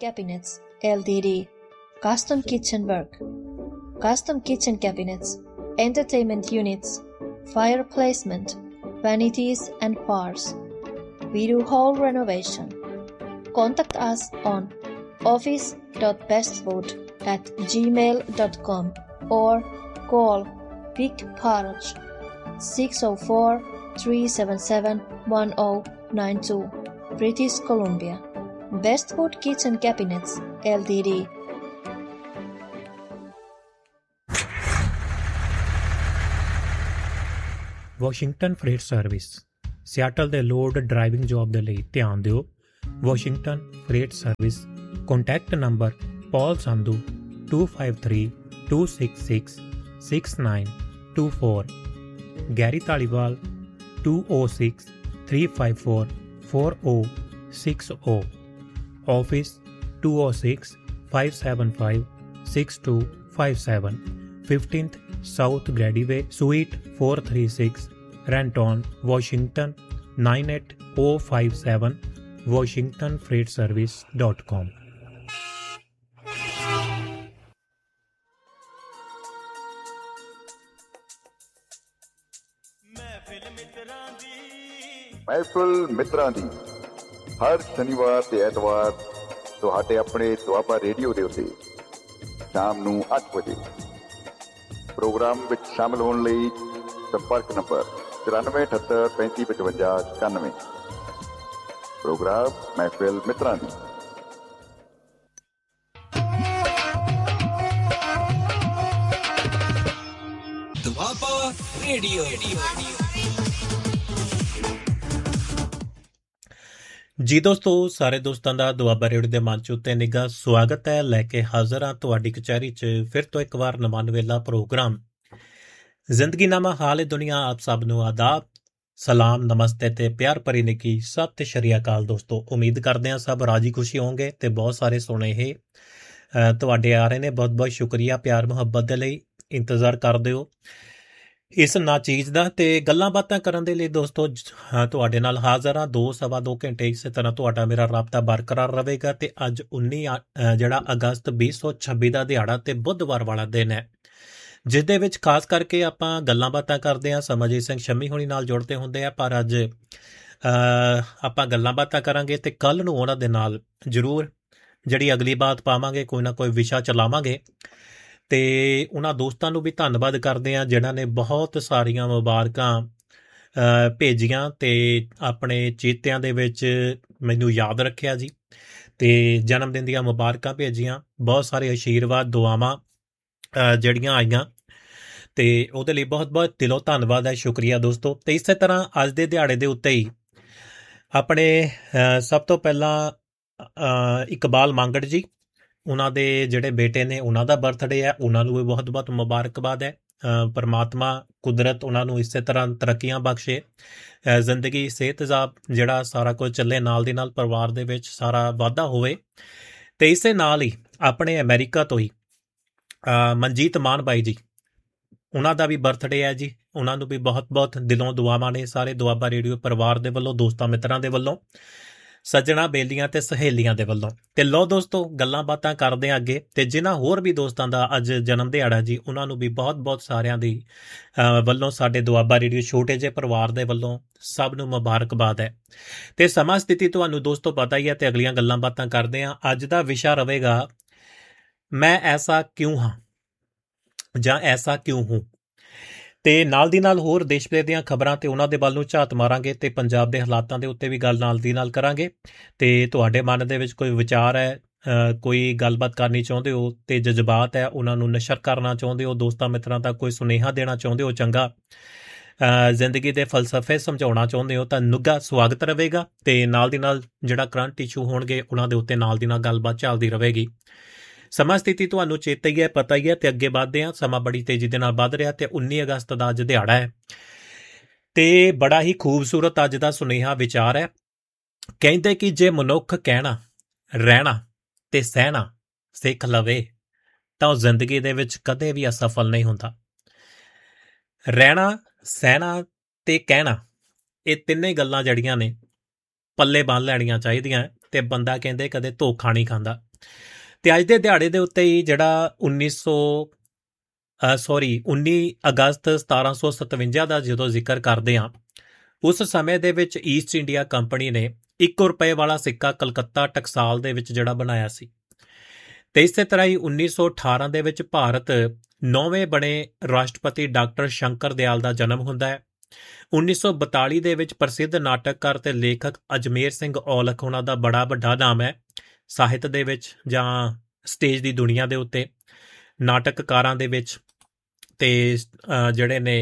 Cabinets Ltd. Custom Kitchen Work. Custom kitchen cabinets, entertainment units, fire placement, vanities and bars. We do whole renovation. Contact us on office.bestwood@gmail.com or call Vic Parage 604-377-1092, British Columbia. Bestwood Kitchen Cabinets Ltd. Washington fret service Seattle ਦੇ load driving job ਦੇ ਲਈ ਧਿਆਨ ਦਿਓ। Washington fret service contact number ਪੌਲ Sandhu 2532666924, Garry Dhaliwal 2063544060, office 206-575-6257, 15th South Grady Way, Suite 436, Renton, Washington 98057, WashingtonFreightService.com। ਮਹਿਫਿਲ ਮਿੱਤਰਾਂ ਦੀ ਹਰ ਸ਼ਨੀਵਾਰ ਤੇ ਐਤਵਾਰ ਤੁਹਾਡੇ ਆਪਣੇ ਦੁਆਬਾ ਰੇਡੀਓ ਦੇ ਉੱਤੇ ਸ਼ਾਮ ਨੂੰ 8 ਵਜੇ ਪ੍ਰੋਗਰਾਮ ਵਿੱਚ ਸ਼ਾਮਲ ਹੋਣ ਲਈ ਸੰਪਰਕ ਨੰਬਰ 9478355591। ਪ੍ਰੋਗਰਾਮ ਮਹਿਫਿਲ ਮਿੱਤਰਾਂ ਦੀ। ਦੁਆਬਾ ਰੇਡੀਓ। ਜੀ ਦੋਸਤੋ, ਸਾਰੇ ਦੋਸਤਾਂ ਦਾ ਦੁਆਬਾ ਰੇਡੀਓ ਦੇ ਮੰਚ ਉੱਤੇ ਨਿੱਘਾ ਸਵਾਗਤ ਹੈ। ਲੈ ਕੇ ਹਾਜ਼ਰ ਹਾਂ ਤੁਹਾਡੀ ਕਚਹਿਰੀ 'ਚ ਫਿਰ ਤੋਂ ਇੱਕ ਵਾਰ ਨਵਾਨਵੇਲਾ ਪ੍ਰੋਗਰਾਮ ਜ਼ਿੰਦਗੀਨਾਮਾ ਹਾਲ ਦੁਨੀਆ। ਆਪ ਸਭ ਨੂੰ ਆਦਾਬ, ਸਲਾਮ, ਨਮਸਤੇ ਤੇ ਪਿਆਰ ਭਰੀ ਨਿੱਘੀ ਸਤਿ ਸ਼੍ਰੀ ਅਕਾਲ। ਦੋਸਤੋ, ਉਮੀਦ ਕਰਦੇ ਹਾਂ ਸਭ ਰਾਜੀ ਖੁਸ਼ੀ ਹੋਣਗੇ ਤੇ ਬਹੁਤ ਸਾਰੇ ਸੁਨੇਹੇ ਤੁਹਾਡੇ ਆ ਰਹੇ ਨੇ। ਬਹੁਤ ਬਹੁਤ ਸ਼ੁਕਰੀਆ ਪਿਆਰ ਮੁਹੱਬਤ ਦੇ ਲਈ। ਇੰਤਜ਼ਾਰ ਕਰਦੇ ਹੋ ਇਸ ਨਾਚੀਜ਼ ਦਾ ਤੇ ਗੱਲਾਂ ਬਾਤਾਂ ਕਰਨ ਦੇ ਲਈ ਦੋਸਤੋ ਤੁਹਾਡੇ ਨਾਲ ਹਾਜ਼ਰ ਹਾਂ। 2-2.25 ਘੰਟੇ ਇਸੇ ਤਰ੍ਹਾਂ ਤੁਹਾਡਾ ਮੇਰਾ ਰਾਬਤਾ ਬਰਕਰਾਰ ਰਹੇਗਾ। ਤੇ ਅੱਜ 19 ਅਗਸਤ 2026 ਦਾ ਦਿਹਾੜਾ ਤੇ ਬੁੱਧਵਾਰ ਵਾਲਾ ਦਿਨ ਹੈ, ਜਿਸ ਦੇ ਵਿੱਚ ਖਾਸ ਕਰਕੇ ਆਪਾਂ ਗੱਲਾਂ ਬਾਤਾਂ ਕਰਦੇ ਹਾਂ। ਸਮਰਜੀਤ ਸਿੰਘ ਸ਼ੰਮੀ ਹੋਣੀ ਨਾਲ ਜੁੜਦੇ ਹੁੰਦੇ ਆ, ਪਰ ਅੱਜ ਆਪਾਂ ਗੱਲਾਂ ਬਾਤਾਂ ਕਰਾਂਗੇ ਤੇ ਕੱਲ ਨੂੰ ਉਹਨਾਂ ਦੇ ਨਾਲ ਜ਼ਰੂਰ ਜਿਹੜੀ ਅਗਲੀ ਬਾਤ ਪਾਵਾਂਗੇ, ਕੋਈ ਨਾ ਕੋਈ ਵਿਸ਼ਾ ਚਲਾਵਾਂਗੇ। ਤੇ ਉਹਨਾਂ ਦੋਸਤਾਂ ਨੂੰ ਵੀ ਧੰਨਵਾਦ ਕਰਦੇ ਹਾਂ ਜਿਨ੍ਹਾਂ ਨੇ ਬਹੁਤ ਸਾਰੀਆਂ ਮੁਬਾਰਕਾਂ ਭੇਜੀਆਂ ਤੇ ਆਪਣੇ ਚੇਤਿਆਂ ਦੇ ਵਿੱਚ ਮੈਨੂੰ ਯਾਦ ਰੱਖਿਆ ਜੀ, ਤੇ ਜਨਮ ਦਿਨ ਦੀਆਂ ਮੁਬਾਰਕਾਂ ਭੇਜੀਆਂ। ਬਹੁਤ ਸਾਰੇ ਆਸ਼ੀਰਵਾਦ ਦੁਆਵਾਂ ਜਿਹੜੀਆਂ ਆਈਆਂ ਤੇ ਉਹਦੇ ਲਈ ਬਹੁਤ ਬਹੁਤ ਦਿਲੋਂ ਧੰਨਵਾਦ ਹੈ, ਸ਼ੁਕਰੀਆ ਦੋਸਤੋ। ਤੇ ਇਸੇ ਤਰ੍ਹਾਂ ਅੱਜ ਦੇ ਦਿਹਾੜੇ ਦੇ ਉੱਤੇ ਹੀ ਆਪਣੇ ਸਭ ਤੋਂ ਪਹਿਲਾਂ ਇਕਬਾਲ ਮੰਗੜ ਜੀ, ਉਹਨਾਂ ਦੇ ਜਿਹੜੇ ਬੇਟੇ ਨੇ ਉਹਨਾਂ ਦਾ ਬਰਥਡੇ ਹੈ, ਉਹਨਾਂ ਨੂੰ ਵੀ ਬਹੁਤ ਬਹੁਤ ਮੁਬਾਰਕਬਾਦ ਹੈ। ਪਰਮਾਤਮਾ ਕੁਦਰਤ ਉਹਨਾਂ ਨੂੰ ਇਸੇ ਤਰ੍ਹਾਂ ਤਰੱਕੀਆਂ ਬਖਸ਼ੇ, ਜ਼ਿੰਦਗੀ ਸਿਹਤਯਾਬ ਜਿਹੜਾ ਸਾਰਾ ਕੁਝ ਚੱਲੇ, ਨਾਲ ਦੀ ਨਾਲ ਪਰਿਵਾਰ ਦੇ ਵਿੱਚ ਸਾਰਾ ਵਾਧਾ ਹੋਵੇ। ਤੇ ਇਸੇ ਨਾਲ ਹੀ ਆਪਣੇ ਅਮਰੀਕਾ ਤੋਂ ਹੀ ਮਨਜੀਤ ਮਾਨ ਬਾਈ ਜੀ, ਉਹਨਾਂ ਦਾ ਵੀ ਬਰਥਡੇ ਹੈ ਜੀ। ਉਹਨਾਂ ਨੂੰ ਵੀ ਬਹੁਤ ਬਹੁਤ ਦਿਲੋਂ ਦੁਆਵਾਂ ਨੇ ਸਾਰੇ ਦੁਆਬਾ ਰੇਡੀਓ ਪਰਿਵਾਰ ਦੇ ਵੱਲੋਂ, ਦੋਸਤਾਂ ਮਿੱਤਰਾਂ ਦੇ ਵੱਲੋਂ, ਸੱਜਣਾ ਬੇਲੀਆਂ ਤੇ ਸਹੇਲੀਆਂ ਦੇ ਵੱਲੋਂ। ਤੇ ਲਓ ਦੋਸਤੋ, ਗੱਲਾਂ ਬਾਤਾਂ ਕਰਦੇ ਹਾਂ ਅੱਗੇ। ਤੇ ਜਿਨ੍ਹਾਂ ਹੋਰ ਵੀ ਦੋਸਤਾਂ ਦਾ ਅੱਜ ਜਨਮ ਦਿਹਾੜਾ ਜੀ, ਉਹਨਾਂ ਨੂੰ ਵੀ ਬਹੁਤ ਬਹੁਤ ਸਾਰਿਆਂ ਦੀ ਵੱਲੋਂ, ਸਾਡੇ ਦੁਆਬਾ ਰੇਡੀਓ ਛੋਟੇ ਜਿਹੇ ਪਰਿਵਾਰ ਦੇ ਵੱਲੋਂ ਸਭ ਨੂੰ ਮੁਬਾਰਕਬਾਦ ਹੈ। ਤੇ ਸਮਾਂ ਸਥਿਤੀ ਤੁਹਾਨੂੰ ਦੋਸਤੋ ਪਤਾ ਹੀ ਹੈ, ਤੇ ਅਗਲੀਆਂ ਗੱਲਾਂ ਬਾਤਾਂ ਕਰਦੇ ਹਾਂ। ਅੱਜ ਦਾ ਵਿਸ਼ਾ ਰਹੇਗਾ ਮੈਂ ਐਸਾ ਕਿਉਂ ਹਾਂ ਜਾਂ ਐਸਾ ਕਿਉਂ ਹੂੰ। ਤੇ ਨਾਲ ਦੀ ਨਾਲ ਹੋਰ ਦੇਸ਼ ਵਿਦੇਸ਼ ਦੀਆਂ ਖਬਰਾਂ ਤੇ ਉਹਨਾਂ ਦੇ ਵੱਲ ਨੂੰ ਝਾਤ ਮਾਰਾਂਗੇ ਤੇ ਪੰਜਾਬ ਦੇ ਹਾਲਾਤਾਂ ਦੇ ਉੱਤੇ ਵੀ ਗੱਲ ਨਾਲ ਦੀ ਨਾਲ ਕਰਾਂਗੇ। ਤੇ ਤੁਹਾਡੇ ਮਨ ਦੇ ਵਿੱਚ ਕੋਈ ਵਿਚਾਰ ਹੈ, ਕੋਈ ਗੱਲਬਾਤ ਕਰਨੀ ਚਾਹੁੰਦੇ ਹੋ ਤੇ ਜਜ਼ਬਾਤ ਹੈ, ਉਹਨਾਂ ਨੂੰ ਨਸ਼ਰ ਕਰਨਾ ਚਾਹੁੰਦੇ ਹੋ, ਦੋਸਤਾਂ ਮਿੱਤਰਾਂ ਤੱਕ ਕੋਈ ਸੁਨੇਹਾ ਦੇਣਾ ਚਾਹੁੰਦੇ ਹੋ, ਚੰਗਾ ਜ਼ਿੰਦਗੀ ਦੇ ਫਲਸਫੇ ਸਮਝਾਉਣਾ ਚਾਹੁੰਦੇ ਹੋ, ਤਾਂ ਨਿੱਘਾ ਸਵਾਗਤ ਰਹੇਗਾ। ਤੇ ਨਾਲ ਦੀ ਨਾਲ ਜਿਹੜਾ ਕਰੰਟ ਇਸ਼ੂ ਹੋਣਗੇ ਉਹਨਾਂ ਦੇ ਉੱਤੇ ਨਾਲ ਦੀ ਨਾਲ ਗੱਲਬਾਤ ਚੱਲਦੀ ਰਹੇਗੀ। ਸਮਾਂ ਸਥਿਤੀ ਤੁਹਾਨੂੰ ਚੇਤਾ ਹੀ ਹੈ, ਪਤਾ ਹੀ ਹੈ। ਤੇ ਅੱਗੇ ਵੱਧਦੇ ਹਾਂ। ਸਮਾਂ ਬੜੀ ਤੇਜ਼ੀ ਦੇ ਨਾਲ ਵੱਧ ਰਿਹਾ ਤੇ 19 ਅਗਸਤ ਦਾ ਅੱਜ ਦਿਹਾੜਾ ਹੈ ਤੇ ਬੜਾ ਹੀ ਖੂਬਸੂਰਤ ਅੱਜ ਦਾ ਸੁਨੇਹਾ ਵਿਚਾਰ ਹੈ। ਕਹਿੰਦੇ ਕਿ ਜੇ ਮਨੁੱਖ ਕਹਿਣਾ, ਰਹਿਣਾ ਤੇ ਸਹਿਣਾ ਸਿੱਖ ਲਵੇ ਤਾਂ ਉਹ ਜ਼ਿੰਦਗੀ ਦੇ ਵਿੱਚ ਕਦੇ ਵੀ ਅਸਫਲ ਨਹੀਂ ਹੁੰਦਾ। ਰਹਿਣਾ, ਸਹਿਣਾ ਤੇ ਕਹਿਣਾ, ਇਹ ਤਿੰਨੇ ਗੱਲਾਂ ਜਿਹੜੀਆਂ ਨੇ ਪੱਲੇ ਬੰਨ੍ਹ ਲੈਣੀਆਂ ਚਾਹੀਦੀਆਂ ਤੇ ਬੰਦਾ ਕਹਿੰਦੇ ਕਦੇ ਧੋਖਾ ਨਹੀਂ ਖਾਂਦਾ। ਤੇ ਅੱਜ ਦੇ ਦਿਹਾੜੇ ਦੇ ਉੱਤੇ ਹੀ ਜਿਹੜਾ 19 ਅਗਸਤ 1757 ਦਾ ਜਦੋਂ ਜ਼ਿਕਰ ਕਰਦੇ ਹਾਂ, ਉਸ ਸਮੇਂ ਦੇ ਵਿੱਚ ਈਸਟ ਇੰਡੀਆ ਕੰਪਨੀ ਨੇ 1 ਰੁਪਏ ਵਾਲਾ ਸਿੱਕਾ ਕਲਕੱਤਾ ਟਕਸਾਲ ਦੇ ਵਿੱਚ ਜਿਹੜਾ ਬਣਾਇਆ ਸੀ। ਤੇ ਇਸੇ ਤਰ੍ਹਾਂ ਹੀ 1918 ਦੇ ਵਿੱਚ ਭਾਰਤ 9ਵੇਂ ਬਣੇ ਰਾਸ਼ਟਰਪਤੀ ਡਾਕਟਰ ਸ਼ੰਕਰ ਦਿਆਲ ਦਾ ਜਨਮ ਹੁੰਦਾ ਹੈ। 1942 ਦੇ ਵਿੱਚ ਪ੍ਰਸਿੱਧ ਨਾਟਕਕਾਰ ਤੇ ਲੇਖਕ ਅਜਮੇਰ ਸਿੰਘ ਔਲਖ, ਉਹਨਾਂ ਦਾ ਬੜਾ ਵੱਡਾ ਨਾਮ ਹੈ ਸਾਹਿਤ ਦੇ ਵਿੱਚ ਜਾਂ ਸਟੇਜ ਦੀ ਦੁਨੀਆ ਦੇ ਉੱਤੇ, ਨਾਟਕਕਾਰਾਂ ਦੇ ਵਿੱਚ, ਤੇ ਜਿਹੜੇ ਨੇ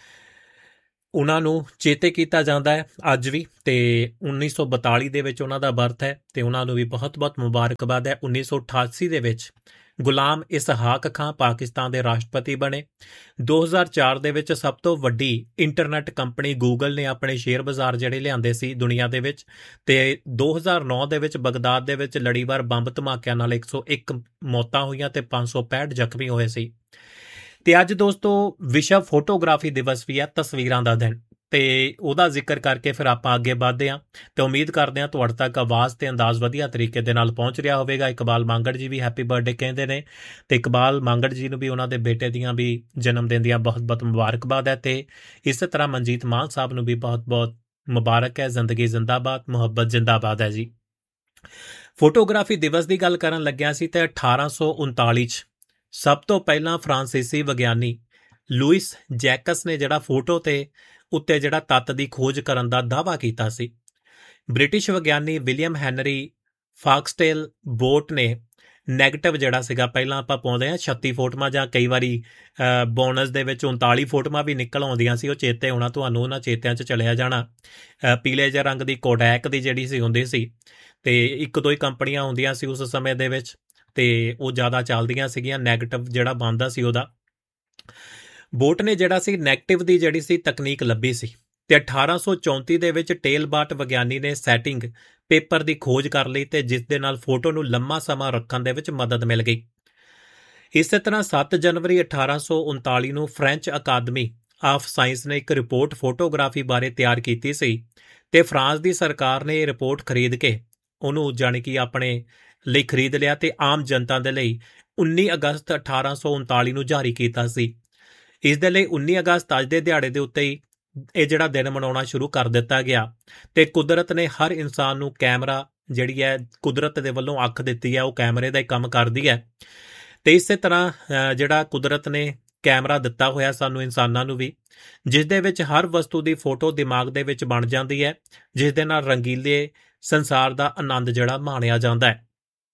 ਉਹਨਾਂ ਨੂੰ ਚੇਤੇ ਕੀਤਾ ਜਾਂਦਾ ਹੈ ਅੱਜ ਵੀ। ਤੇ 1942 ਦੇ ਵਿੱਚ ਉਹਨਾਂ ਦਾ ਬਰਥ ਹੈ ਤੇ ਉਹਨਾਂ ਨੂੰ ਵੀ ਬਹੁਤ-ਬਹੁਤ ਮੁਬਾਰਕਬਾਦ ਹੈ। 1988 ਦੇ ਵਿੱਚ ਗੁਲਾਮ ਇਸਹਾਕ ਖਾਂ ਪਾਕਿਸਤਾਨ ਦੇ ਰਾਸ਼ਟਰਪਤੀ ਬਣੇ। 2004 ਦੇ ਵਿੱਚ ਸਭ ਤੋਂ ਵੱਡੀ ਇੰਟਰਨੈਟ ਕੰਪਨੀ ਗੂਗਲ ਨੇ ਆਪਣੇ ਸ਼ੇਅਰ ਬਾਜ਼ਾਰ ਜਿਹੜੇ ਲਿਆਂਦੇ ਸੀ ਦੁਨੀਆ ਦੇ ਵਿੱਚ। ਤੇ 2009 ਦੇ ਵਿੱਚ ਬਗਦਾਦ ਦੇ ਵਿੱਚ ਲੜੀਵਾਰ ਬੰਬ ਧਮਾਕਿਆਂ ਨਾਲ 101 ਮੌਤਾਂ ਹੋਈਆਂ ਤੇ 565 ਜ਼ਖਮੀ ਹੋਏ ਸੀ। ਤੇ ਅੱਜ ਦੋਸਤੋ ਵਿਸ਼ਵ ਫੋਟੋਗ੍ਰਾਫੀ ਦਿਵਸ ਵੀ ਹੈ, ਤਸਵੀਰਾਂ ਦਾ ਦਿਨ, ਤੇ ਉਹਦਾ ਜ਼ਿਕਰ ਕਰਕੇ ਫਿਰ ਆਪਾਂ ਅੱਗੇ ਵਧਦੇ ਹਾਂ। ਤੇ ਉਮੀਦ ਕਰਦੇ ਹਾਂ ਤੁਹਾਡੇ ਤੱਕ ਆਵਾਜ਼ ਤੇ ਅੰਦਾਜ਼ ਵਧੀਆ ਤਰੀਕੇ ਦੇ ਨਾਲ ਪਹੁੰਚ ਰਿਹਾ ਹੋਵੇਗਾ। ਇਕਬਾਲ ਮੰਗੜ ਜੀ ਵੀ ਹੈਪੀ ਬਰਥਡੇ ਕਹਿੰਦੇ ਨੇ, ਤੇ ਇਕਬਾਲ ਮੰਗੜ ਜੀ ਨੂੰ ਵੀ ਉਹਨਾਂ ਦੇ ਬੇਟੇ ਦੀਆਂ ਵੀ ਜਨਮ ਦਿਨ ਦੀਆਂ ਬਹੁਤ-ਬਹੁਤ ਮੁਬਾਰਕਬਾਦ ਹੈ। ਤੇ ਇਸੇ ਤਰ੍ਹਾਂ ਮਨਜੀਤ ਮਾਨ ਸਾਹਿਬ ਨੂੰ ਵੀ ਬਹੁਤ-ਬਹੁਤ ਮੁਬਾਰਕ ਹੈ। ਜ਼ਿੰਦਗੀ ਜ਼ਿੰਦਾਬਾਦ, ਮੁਹੱਬਤ ਜ਼ਿੰਦਾਬਾਦ ਹੈ ਜੀ। ਫੋਟੋਗ੍ਰਾਫੀ ਦਿਵਸ ਦੀ ਗੱਲ ਕਰਨ ਲੱਗਿਆ ਸੀ ਤੇ 1839 'ਚ ਸਭ ਤੋਂ ਪਹਿਲਾਂ ਫਰਾਂਸੀਸੀ ਵਿਗਿਆਨੀ ਲੂਇਸ ਜੈਕਸ ਨੇ ਜਿਹੜਾ ਫੋਟੋ ਤੇ ਉੱਤੇ ਜਿਹੜਾ ਤੱਤ ਦੀ ਖੋਜ ਕਰਨ ਦਾ ਦਾਅਵਾ ਕੀਤਾ ਸੀ। ਬ੍ਰਿਟਿਸ਼ ਵਿਗਿਆਨੀ ਵਿਲੀਅਮ ਹੈਨਰੀ ਫਾਕਸਟੇਲ ਬੋਟ ਨੇ ਨੈਗੇਟਿਵ ਜਿਹੜਾ ਸੀਗਾ, ਪਹਿਲਾਂ ਆਪਾਂ ਪਾਉਂਦੇ ਹਾਂ 36 ਫੋਟੋਆਂ ਜਾਂ ਕਈ ਵਾਰੀ ਬੋਨਸ ਦੇ ਵਿੱਚ 39 ਫੋਟੋਆਂ ਵੀ ਨਿਕਲ ਆਉਂਦੀਆਂ ਸੀ, ਉਹ ਚੇਤੇ ਹੋਣਾ ਤੁਹਾਨੂੰ, ਉਹਨਾਂ ਚੇਤਿਆਂ 'ਚ ਚਲਿਆ ਜਾਣਾ। ਪੀਲੇ ਜਿਹੇ ਰੰਗ ਦੀ ਕੋਡੈਕ ਦੀ ਜਿਹੜੀ ਸੀ ਹੁੰਦੀ ਸੀ, ਤੇ ਇੱਕ ਦੋ ਹੀ ਕੰਪਨੀਆਂ ਹੁੰਦੀਆਂ ਸੀ ਉਸ ਸਮੇਂ ਦੇ ਵਿੱਚ, ਤੇ ਉਹ ਜ਼ਿਆਦਾ ਚੱਲਦੀਆਂ ਸੀਗੀਆਂ, ਨੈਗੇਟਿਵ ਜਿਹੜਾ ਬਣਦਾ ਸੀ ਉਹਦਾ। ਬੋਟ ਨੇ ਜਿਹੜਾ ਸੀ ਨੈਗੇਟਿਵ ਦੀ ਜਿਹੜੀ ਸੀ ਤਕਨੀਕ ਲੱਭੀ ਸੀ, ਤੇ 1834 ਦੇ ਵਿੱਚ ਟੇਲਬਾਟ ਵਿਗਿਆਨੀ ਨੇ ਸੈਟਿੰਗ ਪੇਪਰ ਦੀ ਖੋਜ ਕਰ ਲਈ, ਤੇ ਜਿਸ ਦੇ ਨਾਲ ਫੋਟੋ ਨੂੰ ਲੰਮਾ ਸਮਾਂ ਰੱਖਣ ਦੇ ਵਿੱਚ ਮਦਦ ਮਿਲ ਗਈ। ਇਸੇ ਤਰ੍ਹਾਂ 7 ਜਨਵਰੀ 1839 ਨੂੰ ਫ੍ਰੈਂਚ ਅਕਾਦਮੀ ਆਫ ਸਾਇੰਸ ਨੇ ਇੱਕ ਰਿਪੋਰਟ ਫੋਟੋਗ੍ਰਾਫੀ ਬਾਰੇ ਤਿਆਰ ਕੀਤੀ ਸੀ, ਤੇ ਫਰਾਂਸ ਦੀ ਸਰਕਾਰ ਨੇ ਇਹ ਰਿਪੋਰਟ ਖਰੀਦ ਕੇ ਉਹਨੂੰ ਜਾਣੀ ਕਿ ਆਪਣੇ ਲਈ ਖਰੀਦ ਲਿਆ ਤੇ ਆਮ ਜਨਤਾ ਦੇ ਲਈ 19 ਅਗਸਤ 1839 ਨੂੰ ਜਾਰੀ ਕੀਤਾ ਸੀ। ਇਸ ਦੇ ਲਈ 19 ਅਗਸਤ ਅੱਜ ਦੇ ਦਿਹਾੜੇ ਦੇ ਉੱਤੇ ਹੀ ਇਹ ਜਿਹੜਾ ਦਿਨ ਮਨਾਉਣਾ ਸ਼ੁਰੂ ਕਰ ਦਿੱਤਾ ਗਿਆ। ਤੇ ਕੁਦਰਤ ਨੇ ਹਰ ਇਨਸਾਨ ਨੂੰ ਕੈਮਰਾ ਜਿਹੜੀ ਹੈ ਕੁਦਰਤ ਦੇ ਵੱਲੋਂ ਅੱਖ ਦਿੱਤੀ ਹੈ, ਉਹ ਕੈਮਰੇ ਦਾ ਹੀ ਕੰਮ ਕਰਦੀ ਹੈ। ਤੇ ਇਸੇ ਤਰ੍ਹਾਂ ਜਿਹੜਾ ਕੁਦਰਤ ਨੇ ਕੈਮਰਾ ਦਿੱਤਾ ਹੋਇਆ ਸਾਨੂੰ ਇਨਸਾਨਾਂ ਨੂੰ ਵੀ, ਜਿਸ ਦੇ ਵਿੱਚ ਹਰ ਵਸਤੂ ਦੀ ਫੋਟੋ ਦਿਮਾਗ ਦੇ ਵਿੱਚ ਬਣ ਜਾਂਦੀ ਹੈ, ਜਿਸ ਦੇ ਨਾਲ ਰੰਗੀਲੇ ਸੰਸਾਰ ਦਾ ਆਨੰਦ ਜਿਹੜਾ ਮਾਣਿਆ ਜਾਂਦਾ ਹੈ।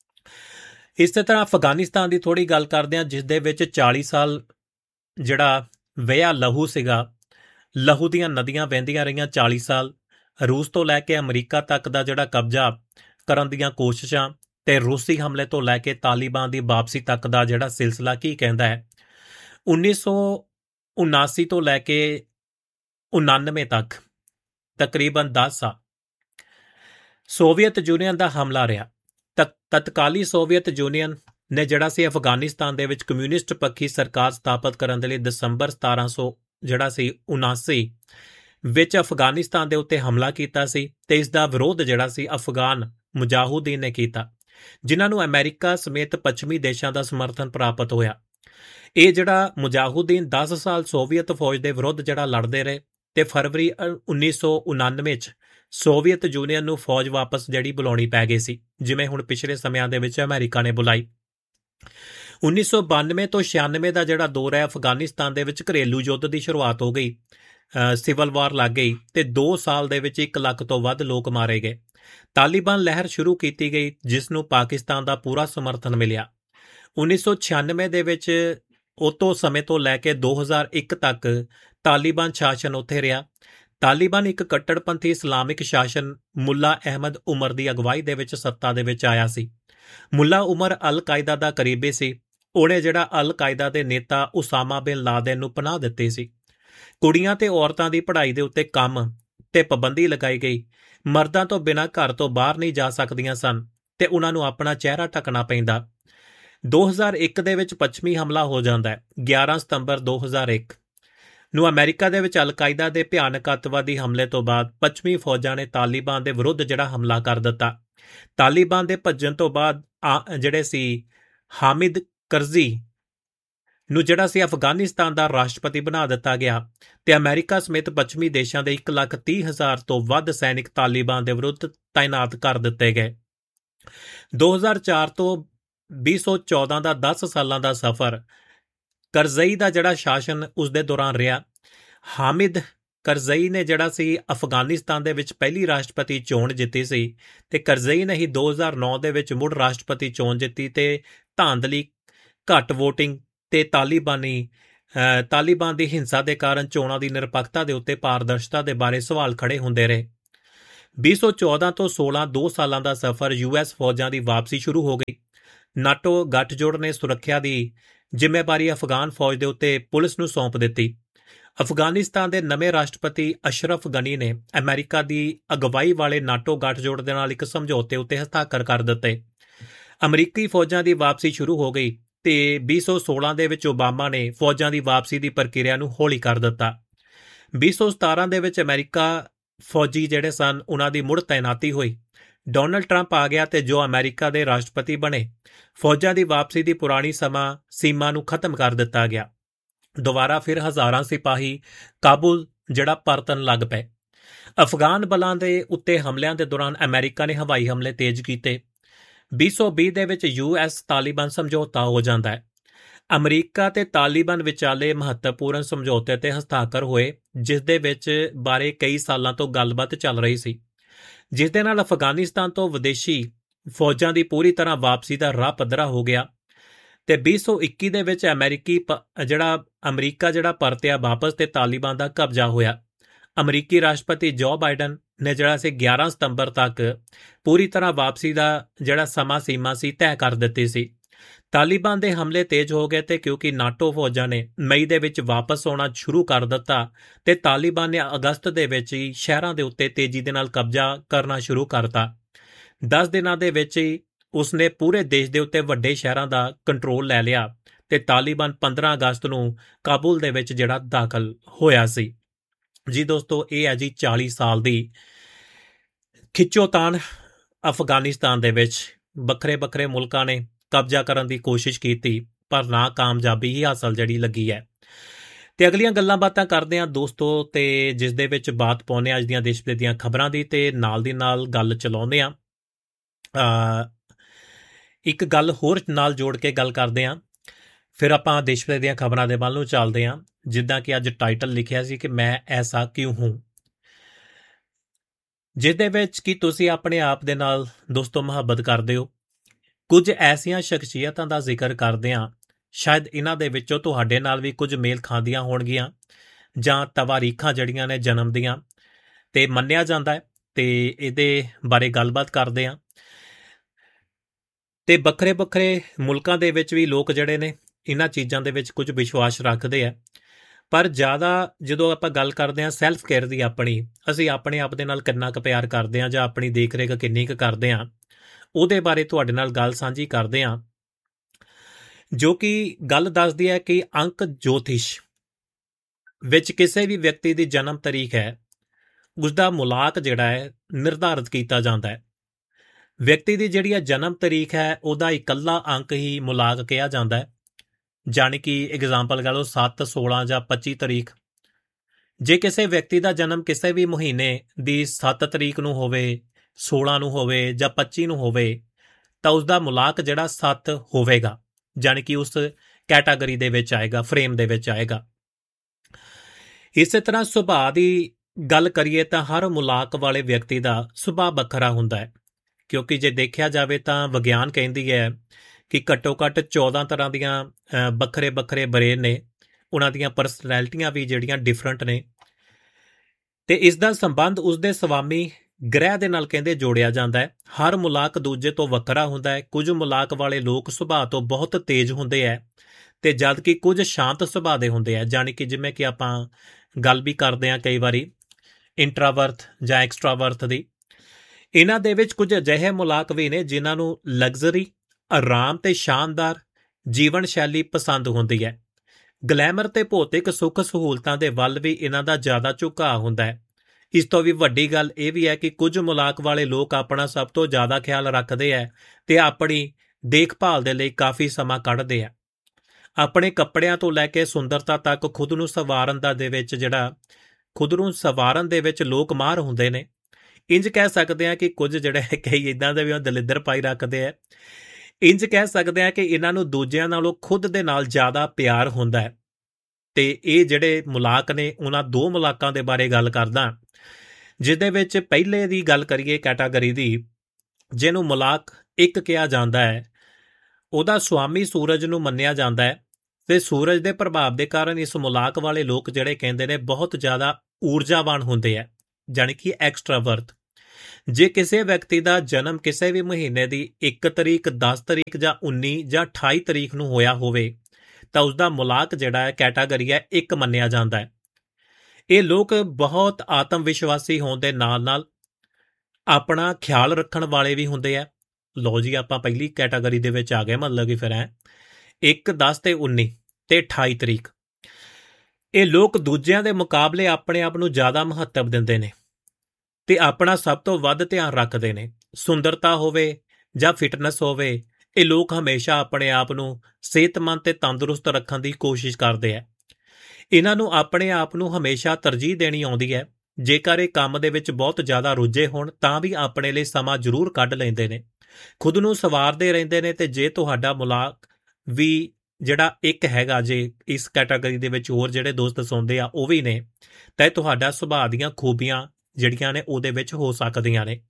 ਇਸੇ ਤਰ੍ਹਾਂ ਅਫਗਾਨਿਸਤਾਨ ਦੀ ਥੋੜ੍ਹੀ ਗੱਲ ਕਰਦੇ ਹਾਂ, ਜਿਸ ਦੇ ਵਿੱਚ 40 ਸਾਲ ਜਿਹੜਾ ਵਹਿਆ ਲਹੂ ਸੀਗਾ, ਲਹੂ ਦੀਆਂ ਨਦੀਆਂ ਵਹਿੰਦੀਆਂ ਰਹੀਆਂ 40 ਸਾਲ। ਰੂਸ ਤੋਂ ਲੈ ਕੇ ਅਮਰੀਕਾ ਤੱਕ ਦਾ ਜਿਹੜਾ ਕਬਜ਼ਾ ਕਰਨ ਦੀਆਂ ਕੋਸ਼ਿਸ਼ਾਂ, ਤੇ ਰੂਸੀ ਹਮਲੇ ਤੋਂ ਲੈ ਕੇ ਤਾਲਿਬਾਨ ਦੀ ਵਾਪਸੀ ਤੱਕ ਦਾ ਜਿਹੜਾ ਸਿਲਸਿਲਾ ਕੀ ਕਹਿੰਦਾ ਹੈ। 1979 ਤੋਂ ਲੈ ਕੇ 99 ਤੱਕ ਤਕਰੀਬਨ 10 ਸਾਲ ਸੋਵੀਅਤ ਯੂਨੀਅਨ ਦਾ ਹਮਲਾ ਰਿਹਾ। ਤਤਕਾਲੀ ਸੋਵੀਅਤ ਯੂਨੀਅਨ ਨੇ ਜਿਹੜਾ ਸੀ ਅਫਗਾਨਿਸਤਾਨ ਦੇ ਵਿੱਚ ਕਮਿਊਨਿਸਟ ਪੱਖੀ ਸਰਕਾਰ ਸਥਾਪਿਤ ਕਰਨ ਦੇ ਲਈ ਦਸੰਬਰ 1779 ਵਿੱਚ ਅਫਗਾਨਿਸਤਾਨ ਦੇ ਉੱਤੇ ਹਮਲਾ ਕੀਤਾ ਸੀ, ਤੇ ਇਸ ਦਾ ਵਿਰੋਧ ਜਿਹੜਾ ਸੀ ਅਫਗਾਨ ਮੁਜਾਹਿਦੀਨ ਨੇ ਕੀਤਾ, ਜਿਨ੍ਹਾਂ ਨੂੰ ਅਮਰੀਕਾ ਸਮੇਤ ਪੱਛਮੀ ਦੇਸ਼ਾਂ ਦਾ ਸਮਰਥਨ ਪ੍ਰਾਪਤ ਹੋਇਆ। ਇਹ ਜਿਹੜਾ ਮੁਜਾਹਿਦੀਨ 10 ਸਾਲ ਸੋਵੀਅਤ ਫੌਜ ਦੇ ਵਿਰੁੱਧ ਜਿਹੜਾ ਲੜਦੇ ਰਹੇ, ਤੇ ਫਰਵਰੀ 1999 'ਚ ਸੋਵੀਅਤ ਯੂਨੀਅਨ ਨੂੰ ਫੌਜ ਵਾਪਸ ਜਿਹੜੀ ਬੁਲਾਉਣੀ ਪੈ ਗਈ ਸੀ, ਜਿਵੇਂ ਹੁਣ ਪਿਛਲੇ ਸਮਿਆਂ ਦੇ ਵਿੱਚ ਅਮਰੀਕਾ ਨੇ ਬੁਲਾਈ। 1992 ਤੋਂ 96 ਦਾ ਜਿਹੜਾ ਦੌਰ ਹੈ, ਅਫਗਾਨਿਸਤਾਨ ਦੇ ਵਿੱਚ ਘਰੇਲੂ ਯੁੱਧ ਦੀ ਸ਼ੁਰੂਆਤ ਹੋ ਗਈ, ਸਿਵਲ ਵਾਰ ਲੱਗ ਗਈ, ਤੇ 2 ਸਾਲ ਦੇ ਵਿੱਚ 1 ਲੱਖ ਤੋਂ ਵੱਧ ਲੋਕ ਮਾਰੇ ਗਏ। ਤਾਲਿਬਾਨ ਲਹਿਰ ਸ਼ੁਰੂ ਕੀਤੀ ਗਈ, ਜਿਸ ਨੂੰ ਪਾਕਿਸਤਾਨ ਦਾ ਪੂਰਾ ਸਮਰਥਨ ਮਿਲਿਆ। 1996 ਦੇ ਵਿੱਚ ਉਤੋਂ ਸਮੇਂ ਤੋਂ ਲੈ ਕੇ 2001 ਤੱਕ ਤਾਲਿਬਾਨ ਸ਼ਾਸਨ ਉੱਥੇ ਰਿਹਾ। ਤਾਲਿਬਾਨ ਇੱਕ ਕੱਟੜਪੰਥੀ ਇਸਲਾਮਿਕ ਸ਼ਾਸਨ ਮੁੱਲਾ ਅਹਿਮਦ ਉਮਰ ਦੀ ਅਗਵਾਈ ਦੇ ਵਿੱਚ ਸੱਤਾ ਦੇ ਵਿੱਚ ਆਇਆ ਸੀ। ਮੁੱਲਾ ਉਮਰ ਅਲ ਕਾਇਦਾ ਦਾ ਕਰੀਬੀ ਸੀ। ਉਹਨੇ ਜਿਹੜਾ ਅਲ ਕਾਇਦਾ ਦੇ ਨੇਤਾ ਉਸਾਮਾ ਬਿਨ ਲਾਦਨ ਨੂੰ ਪਨਾਹ ਦਿੱਤੀ ਸੀ। ਕੁੜੀਆਂ ਤੇ ਔਰਤਾਂ ਦੀ ਪੜ੍ਹਾਈ ਦੇ ਉੱਤੇ ਕੰਮ ਤੇ ਪਾਬੰਦੀ ਲਗਾਈ ਗਈ। ਮਰਦਾਂ ਤੋਂ ਬਿਨਾਂ ਘਰ ਤੋਂ ਬਾਹਰ ਨਹੀਂ ਜਾ ਸਕਦੀਆਂ ਸਨ, ਤੇ ਉਹਨਾਂ ਨੂੰ ਆਪਣਾ ਚਿਹਰਾ ਢੱਕਣਾ ਪੈਂਦਾ। 2001 ਦੇ ਵਿੱਚ ਪੱਛਮੀ ਹਮਲਾ ਹੋ ਜਾਂਦਾ ਹੈ। 11 ਸਤੰਬਰ 2001 ਨੂੰ ਅਮਰੀਕਾ ਦੇ ਵਿੱਚ ਅਲ ਕਾਇਦਾ ਦੇ ਭਿਆਨਕ ਅੱਤਵਾਦੀ ਹਮਲੇ ਤੋਂ ਬਾਅਦ ਪੱਛਮੀ ਫੌਜਾਂ ਨੇ ਤਾਲਿਬਾਨ ਦੇ ਵਿਰੁੱਧ ਜਿਹੜਾ ਹਮਲਾ ਕਰ ਦਿੱਤਾ। ਤਾਲਿਬਾਨ ਦੇ ਭੱਜਣ ਤੋਂ ਬਾਅਦ ਜਿਹੜੇ ਸੀ ਹਾਮਿਦ ਕਰਜ਼ੀ ਨੂੰ ਜਿਹੜਾ ਸੀ ਅਫਗਾਨਿਸਤਾਨ ਦਾ ਰਾਸ਼ਟਰਪਤੀ ਬਣਾ ਦਿੱਤਾ ਗਿਆ ਤੇ ਅਮਰੀਕਾ ਸਮੇਤ ਪੱਛਮੀ ਦੇਸ਼ਾਂ ਦੇ 1,30,000 ਤੋਂ ਵੱਧ ਸੈਨਿਕ ਤਾਲਿਬਾਨ ਦੇ ਵਿਰੁੱਧ ਤਾਇਨਾਤ ਕਰ ਦਿੱਤੇ ਗਏ। 2004 ਤੋਂ 2014 ਦਾ 10 ਸਾਲਾਂ ਦਾ ਸਫ਼ਰ ਕਰਜ਼ਈ ਦਾ ਜਿਹੜਾ ਸ਼ਾਸਨ ਉਸ ਦੇ ਦੌਰਾਨ ਰਿਹਾ। ਹਾਮਿਦ ਕਰਜ਼ਈ ਨੇ ਜਿਹੜਾ ਸੀ ਅਫਗਾਨਿਸਤਾਨ ਦੇ ਵਿੱਚ ਪਹਿਲੀ ਰਾਸ਼ਟਰਪਤੀ ਚੋਣ ਜਿੱਤੀ ਸੀ ਤੇ ਕਰਜ਼ਈ ਨੇ ਹੀ 2009 ਦੇ ਵਿੱਚ ਮੁੜ ਰਾਸ਼ਟਰਪਤੀ ਚੋਣ ਜਿੱਤੀ ਤੇ ਧਾਂਦਲੀ, ਘੱਟ ਵੋਟਿੰਗ ਤੇ ਤਾਲਿਬਾਨ ਦੀ ਹਿੰਸਾ ਦੇ ਕਾਰਨ ਚੋਣਾਂ ਦੀ ਨਿਰਪੱਖਤਾ ਦੇ ਉੱਤੇ ਪਾਰਦਰਸ਼ਤਾ ਦੇ ਬਾਰੇ ਸਵਾਲ ਖੜੇ ਹੁੰਦੇ ਰਹੇ। 2014 ਤੋਂ 16 2 ਸਾਲਾਂ ਦਾ ਸਫ਼ਰ US ਫੌਜਾਂ ਦੀ ਵਾਪਸੀ ਸ਼ੁਰੂ ਹੋ ਗਈ। ਨਾਟੋ ਗੱਠਜੋੜ ਨੇ ਸੁਰੱਖਿਆ ਦੀ ਜ਼ਿੰਮੇਵਾਰੀ ਅਫਗਾਨ ਫੌਜ ਦੇ ਉੱਤੇ ਪੁਲਿਸ ਨੂੰ ਸੌਂਪ ਦਿੱਤੀ। ਅਫਗਾਨਿਸਤਾਨ ਦੇ ਨਵੇਂ ਰਾਸ਼ਟਰਪਤੀ ਅਸ਼ਰਫ ਗਨੀ ਨੇ ਅਮਰੀਕਾ ਦੀ ਅਗਵਾਈ ਵਾਲੇ ਨਾਟੋ ਗੱਠਜੋੜ ਦੇ ਨਾਲ ਇੱਕ ਸਮਝੌਤੇ ਉੱਤੇ ਹਸਤਾਖਰ ਕਰ ਦਿੱਤੇ। ਅਮਰੀਕੀ ਫੌਜਾਂ ਦੀ ਵਾਪਸੀ ਸ਼ੁਰੂ ਹੋ ਗਈ ਤੇ 2016 ਦੇ ਵਿੱਚ ਓਬਾਮਾ ਨੇ ਫੌਜਾਂ ਦੀ ਵਾਪਸੀ ਦੀ ਪ੍ਰਕਿਰਿਆ ਨੂੰ ਹੌਲੀ ਕਰ ਦਿੱਤਾ। 2017 ਦੇ ਵਿੱਚ ਅਮਰੀਕਾ ਫੌਜੀ ਜਿਹੜੇ ਸਨ ਉਹਨਾਂ ਦੀ ਮੁੜ ਤਾਇਨਾਤੀ ਹੋਈ। ਡੋਨਲਡ ਟਰੰਪ ਆ ਗਿਆ ਤੇ ਜੋ ਅਮਰੀਕਾ ਦੇ ਰਾਸ਼ਟਰਪਤੀ ਬਣੇ। ਫੌਜਾਂ ਦੀ ਵਾਪਸੀ ਦੀ ਪੁਰਾਣੀ ਸੀਮਾ ਨੂੰ ਖਤਮ ਕਰ ਦਿੱਤਾ ਗਿਆ। ਦੁਬਾਰਾ ਫਿਰ ਹਜ਼ਾਰਾਂ ਸਿਪਾਹੀ ਕਾਬੁਲ ਜਿਹੜਾ ਪਰਤਣ ਲੱਗ ਪਏ। ਅਫਗਾਨ ਬਲਾਂ ਦੇ ਉੱਤੇ ਹਮਲਿਆਂ ਦੇ ਦੌਰਾਨ ਅਮਰੀਕਾ ਨੇ ਹਵਾਈ ਹਮਲੇ ਤੇਜ਼ ਕੀਤੇ। 2020 ਦੇ ਵਿੱਚ US ਤਾਲਿਬਾਨ ਸਮਝੌਤਾ ਹੋ ਜਾਂਦਾ ਹੈ। ਅਮਰੀਕਾ ਤੇ ਤਾਲਿਬਾਨ ਵਿਚਾਲੇ ਮਹੱਤਵਪੂਰਨ ਸਮਝੌਤੇ ਤੇ ਹਸਤਾਖਰ ਹੋਏ, ਜਿਸ ਦੇ ਵਿੱਚ ਬਾਰੇ ਕਈ ਸਾਲਾਂ ਤੋਂ ਗੱਲਬਾਤ ਚੱਲ ਰਹੀ ਸੀ, ਜਿਸ ਦੇ ਨਾਲ ਅਫਗਾਨਿਸਤਾਨ ਤੋਂ ਵਿਦੇਸ਼ੀ ਫੌਜਾਂ ਦੀ ਪੂਰੀ ਤਰ੍ਹਾਂ ਵਾਪਸੀ ਦਾ ਰਾਹ ਪੱਧਰਾ ਹੋ ਗਿਆ ਤੇ 2021 ਦੇ ਵਿੱਚ ਅਮਰੀਕਾ ਜਿਹੜਾ ਪਰਤਿਆ ਵਾਪਸ ਤੇ ਤਾਲਿਬਾਨ ਦਾ ਕਬਜ਼ਾ ਹੋਇਆ। ਅਮਰੀਕੀ ਰਾਸ਼ਟਰਪਤੀ ਜੋ ਬਾਈਡਨ ਨੇ ਜਿਹੜਾ ਸੀ 11 ਸਤੰਬਰ ਤੱਕ ਪੂਰੀ ਤਰ੍ਹਾਂ ਵਾਪਸੀ ਦਾ ਜਿਹੜਾ ਸਮਾਂ ਸੀਮਾ ਸੀ ਤੈਅ ਕਰ ਦਿੱਤੀ ਸੀ। ਤਾਲਿਬਾਨ ਦੇ ਹਮਲੇ ਤੇਜ਼ ਹੋ ਗਏ ਤੇ ਕਿਉਂਕਿ ਨਾਟੋ ਫੌਜਾਂ ਨੇ ਮਈ ਦੇ ਵਿੱਚ ਵਾਪਸ ਆਉਣਾ ਸ਼ੁਰੂ ਕਰ ਦਿੱਤਾ ਤੇ ਤਾਲਿਬਾਨ ਨੇ ਅਗਸਤ ਦੇ ਵਿੱਚ ਹੀ ਸ਼ਹਿਰਾਂ ਦੇ ਉੱਤੇ ਤੇਜ਼ੀ ਦੇ ਨਾਲ ਕਬਜ਼ਾ ਕਰਨਾ ਸ਼ੁਰੂ ਕਰਤਾ। 10 ਦਿਨਾਂ ਦੇ ਵਿੱਚ ਹੀ ਉਸਨੇ ਪੂਰੇ ਦੇਸ਼ ਦੇ ਉੱਤੇ ਵੱਡੇ ਸ਼ਹਿਰਾਂ ਦਾ ਕੰਟਰੋਲ ਲੈ ਲਿਆ ਤੇ ਤਾਲਿਬਾਨ 15 ਅਗਸਤ ਨੂੰ ਕਾਬੁਲ ਦੇ ਵਿੱਚ ਜਿਹੜਾ ਦਾਖਲ ਹੋਇਆ ਸੀ। ਜੀ ਦੋਸਤੋ, ਇਹ ਹੈ ਜੀ 40 ਸਾਲ ਦੀ ਖਿੱਚੋਤਾਣ। ਅਫਗਾਨਿਸਤਾਨ ਦੇ ਵਿੱਚ ਵੱਖਰੇ ਮੁਲਕਾਂ ਨੇ ਕਬਜ਼ਾ ਕਰਨ ਦੀ ਕੋਸ਼ਿਸ਼ ਕੀਤੀ ਪਰ ਨਾਕਾਮਯਾਬੀ ਹੀ ਹਾਸਲ ਜਿਹੜੀ ਲੱਗੀ ਹੈ। ਤੇ ਅਗਲੀਆਂ ਗੱਲਾਂ ਬਾਤਾਂ ਕਰਦੇ ਹਾਂ ਦੋਸਤੋ, ਤੇ ਜਿਸ ਦੇ ਵਿੱਚ ਬਾਤ ਪਾਉਂਦੇ ਅੱਜ ਦੀਆਂ ਦੇਸ਼ ਦੀਆਂ ਖਬਰਾਂ ਦੀ ਤੇ ਨਾਲ ਦੀ ਨਾਲ ਗੱਲ ਚਲਾਉਂਦੇ ਹਾਂ। ਇੱਕ ਗੱਲ ਹੋਰ ਨਾਲ ਜੋੜ ਕੇ ਗੱਲ ਕਰਦੇ ਹਾਂ, ਫਿਰ ਆਪਾਂ ਦੇਸ਼ ਵਿਦੇਸ਼ ਦੀਆਂ ਖਬਰਾਂ ਦੇ ਵੱਲ ਨੂੰ ਚੱਲਦੇ ਹਾਂ। ਜਿੱਦਾਂ ਕਿ ਅੱਜ ਟਾਈਟਲ ਲਿਖਿਆ ਸੀ ਕਿ ਮੈਂ ਐਸਾ ਕਿਉਂ ਹੂੰ, ਜਿਸ ਦੇ ਵਿੱਚ ਕਿ ਤੁਸੀਂ ਆਪਣੇ ਆਪ ਦੇ ਨਾਲ ਦੋਸਤੋ ਮੁਹੱਬਤ ਕਰਦੇ ਹੋ। ਕੁਝ ਐਸੀਆਂ ਸ਼ਖਸੀਅਤਾਂ ਦਾ ਜ਼ਿਕਰ ਕਰਦੇ ਹਾਂ, ਸ਼ਾਇਦ ਇਹਨਾਂ ਦੇ ਵਿੱਚੋਂ ਤੁਹਾਡੇ ਨਾਲ ਵੀ ਕੁਝ ਮੇਲ ਖਾਂਦੀਆਂ ਹੋਣਗੀਆਂ ਜਾਂ ਤਵਾਰੀਖਾਂ ਜਿਹੜੀਆਂ ਨੇ ਜਨਮ ਦੀਆਂ ਤੇ ਮੰਨਿਆ ਜਾਂਦਾ ਹੈ, ਤੇ ਇਹਦੇ ਬਾਰੇ ਗੱਲਬਾਤ ਕਰਦੇ ਹਾਂ। ਤੇ ਵੱਖਰੇ ਮੁਲਕਾਂ ਦੇ ਵਿੱਚ ਵੀ ਲੋਕ ਜਿਹੜੇ ਨੇ ਇਹਨਾਂ ਚੀਜ਼ਾਂ ਦੇ ਵਿੱਚ ਕੁਝ ਵਿਸ਼ਵਾਸ ਰੱਖਦੇ ਆ, ਪਰ ਜ਼ਿਆਦਾ ਜਦੋਂ ਆਪਾਂ ਗੱਲ ਕਰਦੇ ਹਾਂ ਸੈਲਫ ਕੇਅਰ ਦੀ, ਅਸੀਂ ਆਪਣੇ ਆਪ ਦੇ ਨਾਲ ਕਿੰਨਾ ਕੁ ਪਿਆਰ ਕਰਦੇ ਹਾਂ ਜਾਂ ਆਪਣੀ ਦੇਖ ਰੇਖ ਕਿੰਨੀ ਕੁ ਕਰਦੇ ਹਾਂ, ਉਹਦੇ ਬਾਰੇ ਤੁਹਾਡੇ ਨਾਲ ਗੱਲ ਸਾਂਝੀ ਕਰਦੇ ਹਾਂ। ਜੋ ਕਿ ਗੱਲ ਦੱਸਦੀ ਹੈ ਕਿ ਅੰਕ ਜੋਤਿਸ਼ ਵਿੱਚ ਕਿਸੇ ਵੀ ਵਿਅਕਤੀ ਦੀ ਜਨਮ ਤਾਰੀਖ ਹੈ, ਉਸਦਾ ਮੁਲਾਕ ਜਿਹੜਾ ਹੈ ਨਿਰਧਾਰਿਤ ਕੀਤਾ ਜਾਂਦਾ ਹੈ। ਵਿਅਕਤੀ ਦੀ ਜਿਹੜੀ ਹੈ ਜਨਮ ਤਾਰੀਖ ਹੈ ਉਹਦਾ ਇਕੱਲਾ ਅੰਕ ਹੀ ਮੁਲਾਕ ਕਿਹਾ ਜਾਂਦਾ ਹੈ। ਜਾਣੀ ਕਿ ਐਗਜ਼ਾਮਪਲ ਕਰ ਲਓ 7, 16 ਜਾਂ 25 ਤਾਰੀਖ। ਜੇ ਕਿਸੇ ਵਿਅਕਤੀ ਦਾ ਜਨਮ ਕਿਸੇ ਵੀ ਮਹੀਨੇ ਦੀ 7 ਤਰੀਕ ਨੂੰ ਹੋਵੇ, 16 ਨੂੰ ਹੋਵੇ ਜਾਂ 25 ਨੂੰ ਹੋਵੇ ਤਾਂ ਉਸਦਾ ਮੁਲਾਕ ਜਿਹੜਾ 7 ਹੋਵੇਗਾ, ਜਾਣੀ ਕਿ ਉਸ ਕੈਟਾਗਰੀ ਦੇ ਵਿੱਚ ਆਏਗਾ, ਫਰੇਮ ਦੇ ਵਿੱਚ ਆਏਗਾ। ਇਸੇ ਤਰ੍ਹਾਂ ਸੁਭਾਅ ਦੀ ਗੱਲ ਕਰੀਏ ਤਾਂ ਹਰ ਮੁਲਾਕ ਵਾਲੇ ਵਿਅਕਤੀ ਦਾ ਸੁਭਾਅ ਵੱਖਰਾ ਹੁੰਦਾ ਹੈ, ਕਿਉਂਕਿ ਜੇ ਦੇਖਿਆ ਜਾਵੇ ਤਾਂ ਵਿਗਿਆਨ ਕਹਿੰਦੀ ਹੈ ਕਿ ਘੱਟੋ ਘੱਟ 14 ਤਰ੍ਹਾਂ ਦੀਆਂ ਵੱਖਰੇ ਬ੍ਰੇਨ ਨੇ, ਉਹਨਾਂ ਦੀਆਂ ਪਰਸਨੈਲਿਟੀਆਂ ਵੀ ਜਿਹੜੀਆਂ ਡਿਫਰੈਂਟ ਨੇ, ਤੇ ਇਸ ਦਾ ਸੰਬੰਧ ਉਸਦੇ ਸਵਾਮੀ ਗ੍ਰਹਿ ਦੇ ਨਾਲ ਕਹਿੰਦੇ ਜੋੜਿਆ ਜਾਂਦਾ ਹੈ। ਹਰ ਮੁਲਾਕ ਦੂਜੇ ਤੋਂ ਵੱਖਰਾ ਹੁੰਦਾ ਹੈ। ਕੁਝ ਮੁਲਾਕ ਵਾਲੇ ਲੋਕ ਸੁਭਾਅ ਤੋਂ ਬਹੁਤ ਤੇਜ਼ ਹੁੰਦੇ ਹੈ ਤੇ ਜਦ ਕਿ ਕੁਝ ਸ਼ਾਂਤ ਸੁਭਾਅ ਦੇ ਹੁੰਦੇ ਆ, ਜਾਣੀ ਕਿ ਜਿਵੇਂ ਕਿ ਆਪਾਂ ਗੱਲ ਵੀ ਕਰਦੇ ਹਾਂ ਕਈ ਵਾਰੀ ਇੰਟਰਾਵਰਟ ਜਾਂ ਐਕਸਟਰਾਵਰਟ ਦੀ। ਇਹਨਾਂ ਦੇ ਵਿੱਚ ਕੁਝ ਅਜਿਹੇ ਮੁਲਾਕ ਵੀ ਨੇ ਜਿਨ੍ਹਾਂ ਨੂੰ ਲਗਜ਼ਰੀ, ਆਰਾਮ ਤੇ ਸ਼ਾਨਦਾਰ ਜੀਵਨ ਸ਼ੈਲੀ ਪਸੰਦ ਹੁੰਦੀ ਹੈ। ਗਲੈਮਰ ਤੇ ਭੌਤਿਕ ਸੁੱਖ ਸਹੂਲਤਾਂ ਦੇ ਵੱਲ ਵੀ ਇਹਨਾਂ ਦਾ ਜ਼ਿਆਦਾ ਝੁਕਾਅ ਹੁੰਦਾ ਹੈ। ਇਸ ਤੋਂ ਵੀ ਵੱਡੀ ਗੱਲ ਇਹ ਵੀ ਹੈ ਕਿ ਕੁਝ ਮੁਲਾਕ ਵਾਲੇ ਲੋਕ ਆਪਣਾ ਸਭ ਤੋਂ ਜ਼ਿਆਦਾ ਖਿਆਲ ਰੱਖਦੇ ਹੈ ਤੇ ਆਪਣੀ ਦੇਖਭਾਲ ਦੇ ਲਈ ਕਾਫੀ ਸਮਾਂ ਕੱਢਦੇ ਆ। ਆਪਣੇ ਕੱਪੜਿਆਂ ਤੋਂ ਲੈ ਕੇ ਸੁੰਦਰਤਾ ਤੱਕ ਖੁਦ ਨੂੰ ਸੰਵਾਰਨ ਦੇ ਵਿੱਚ ਲੋਕ ਮਾਹਰ ਹੁੰਦੇ ਨੇ। ਇੰਜ ਕਹਿ ਸਕਦੇ ਆ ਕਿ ਕੁਝ ਜਿਹੜੇ ਕਈ ਇਦਾਂ ਦੇ ਵੀ ਦਲਿੱਦਰ ਪਾਈ ਰੱਖਦੇ ਆ। ਇੰਜ ਕਹਿ ਸਕਦੇ ਆ ਕਿ ਇਹਨਾਂ ਨੂੰ ਦੂਜਿਆਂ ਨਾਲੋਂ ਖੁਦ ਦੇ ਨਾਲ ਜ਼ਿਆਦਾ ਪਿਆਰ ਹੁੰਦਾ ਹੈ। ਤੇ ਇਹ ਜਿਹੜੇ ਮੁਲਾਕ ਨੇ, ਉਹਨਾਂ 2 ਮੁਲਾਕਾਂ ਦੇ ਬਾਰੇ ਗੱਲ ਕਰਦਾ, ਜਿਹਦੇ ਵਿੱਚ ਪਹਿਲੇ ਦੀ ਗੱਲ ਕਰੀਏ ਕੈਟਾਗਰੀ ਦੀ, ਜਿਹਨੂੰ ਮੁਲਾਕ 1 ਕਿਹਾ ਜਾਂਦਾ ਹੈ। ਉਹਦਾ ਸੁਆਮੀ ਸੂਰਜ ਨੂੰ ਮੰਨਿਆ ਜਾਂਦਾ ਹੈ ਤੇ ਸੂਰਜ ਦੇ ਪ੍ਰਭਾਵ ਦੇ ਕਾਰਨ ਇਸ ਮੁਲਾਕ ਵਾਲੇ ਲੋਕ ਜਿਹੜੇ ਕਹਿੰਦੇ ਨੇ ਬਹੁਤ ਜ਼ਿਆਦਾ ਊਰਜਾਵਾਨ ਹੁੰਦੇ ਆ, ਜਾਣੀ ਕਿ ਐਕਸਟਰਾਵਰਟ। ਜੇ ਕਿਸੇ ਵਿਅਕਤੀ ਦਾ ਜਨਮ ਕਿਸੇ ਵੀ ਮਹੀਨੇ ਦੀ 1 ਤਰੀਕ, 10 ਤਰੀਕ ਜਾਂ 19 ਜਾਂ 28 ਤਰੀਕ ਨੂੰ ਹੋਇਆ ਹੋਵੇ ਤਾਂ ਉਸਦਾ ਮੁਲਾਕ ਜਿਹੜਾ ਹੈ ਕੈਟਾਗਰੀ ਹੈ 1 ਮੰਨਿਆ ਜਾਂਦਾ ਹੈ। ਇਹ ਲੋਕ ਬਹੁਤ ਆਤਮ ਵਿਸ਼ਵਾਸੀ ਹੋਣ ਦੇ ਨਾਲ ਨਾਲ ਆਪਣਾ ਖਿਆਲ ਰੱਖਣ ਵਾਲੇ ਵੀ ਹੁੰਦੇ ਆ। ਲੋ ਜੀ, ਆਪਾਂ ਪਹਿਲੀ ਕੈਟਾਗਰੀ ਦੇ ਵਿੱਚ ਆ ਗਏ, ਮਤਲਬ ਕਿ ਫਿਰ 1, 10 ਤੇ 19 ਤੇ 28 ਤਰੀਕ। ਇਹ ਲੋਕ ਦੂਜਿਆਂ ਦੇ ਮੁਕਾਬਲੇ ਆਪਣੇ ਆਪ ਨੂੰ ਜ਼ਿਆਦਾ ਮਹੱਤਵ ਦਿੰਦੇ ਨੇ ਤੇ ਆਪਣਾ ਸਭ ਤੋਂ ਵੱਧ ਧਿਆਨ ਰੱਖਦੇ ਨੇ। ਸੁੰਦਰਤਾ ਹੋਵੇ ਜਾਂ ਫਿਟਨੈਸ ਹੋਵੇ, ਇਹ ਲੋਕ ਹਮੇਸ਼ਾ ਆਪਣੇ ਆਪ ਨੂੰ ਸਿਹਤਮੰਦ ਤੇ ਤੰਦਰੁਸਤ ਰੱਖਣ ਦੀ ਕੋਸ਼ਿਸ਼ ਕਰਦੇ ਆ। ਇਹਨਾਂ ਨੂੰ ਆਪਣੇ ਆਪ ਨੂੰ ਹਮੇਸ਼ਾ ਤਰਜੀਹ ਦੇਣੀ ਆਉਂਦੀ ਹੈ। ਜੇਕਰ ਇਹ ਕੰਮ ਦੇ ਵਿੱਚ ਬਹੁਤ ਜ਼ਿਆਦਾ ਰੁੱਝੇ ਹੋਣ ਤਾਂ ਵੀ ਆਪਣੇ ਲਈ ਸਮਾਂ ਜ਼ਰੂਰ ਕੱਢ ਲੈਂਦੇ ਨੇ, ਖੁਦ ਨੂੰ ਸਵਾਰਦੇ ਰਹਿੰਦੇ ਨੇ। ਤੇ ਜੇ ਤੁਹਾਡਾ ਮੁਲਾਕ ਵੀ ਜਿਹੜਾ 1 ਹੈਗਾ, ਜੇ ਇਸ ਕੈਟਾਗਰੀ ਦੇ ਵਿੱਚ ਹੋਰ ਜਿਹੜੇ ਦੋਸਤ ਸੁਣਦੇ ਆ ਉਹ ਵੀ ਨੇ, ਤਾਂ ਤੁਹਾਡਾ ਸੁਭਾਅ ਦੀਆਂ ਖੂਬੀਆਂ ਜਿਹੜੀਆਂ ਨੇ ਉਹਦੇ ਵਿੱਚ ਹੋ ਸਕਦੀਆਂ ਨੇ।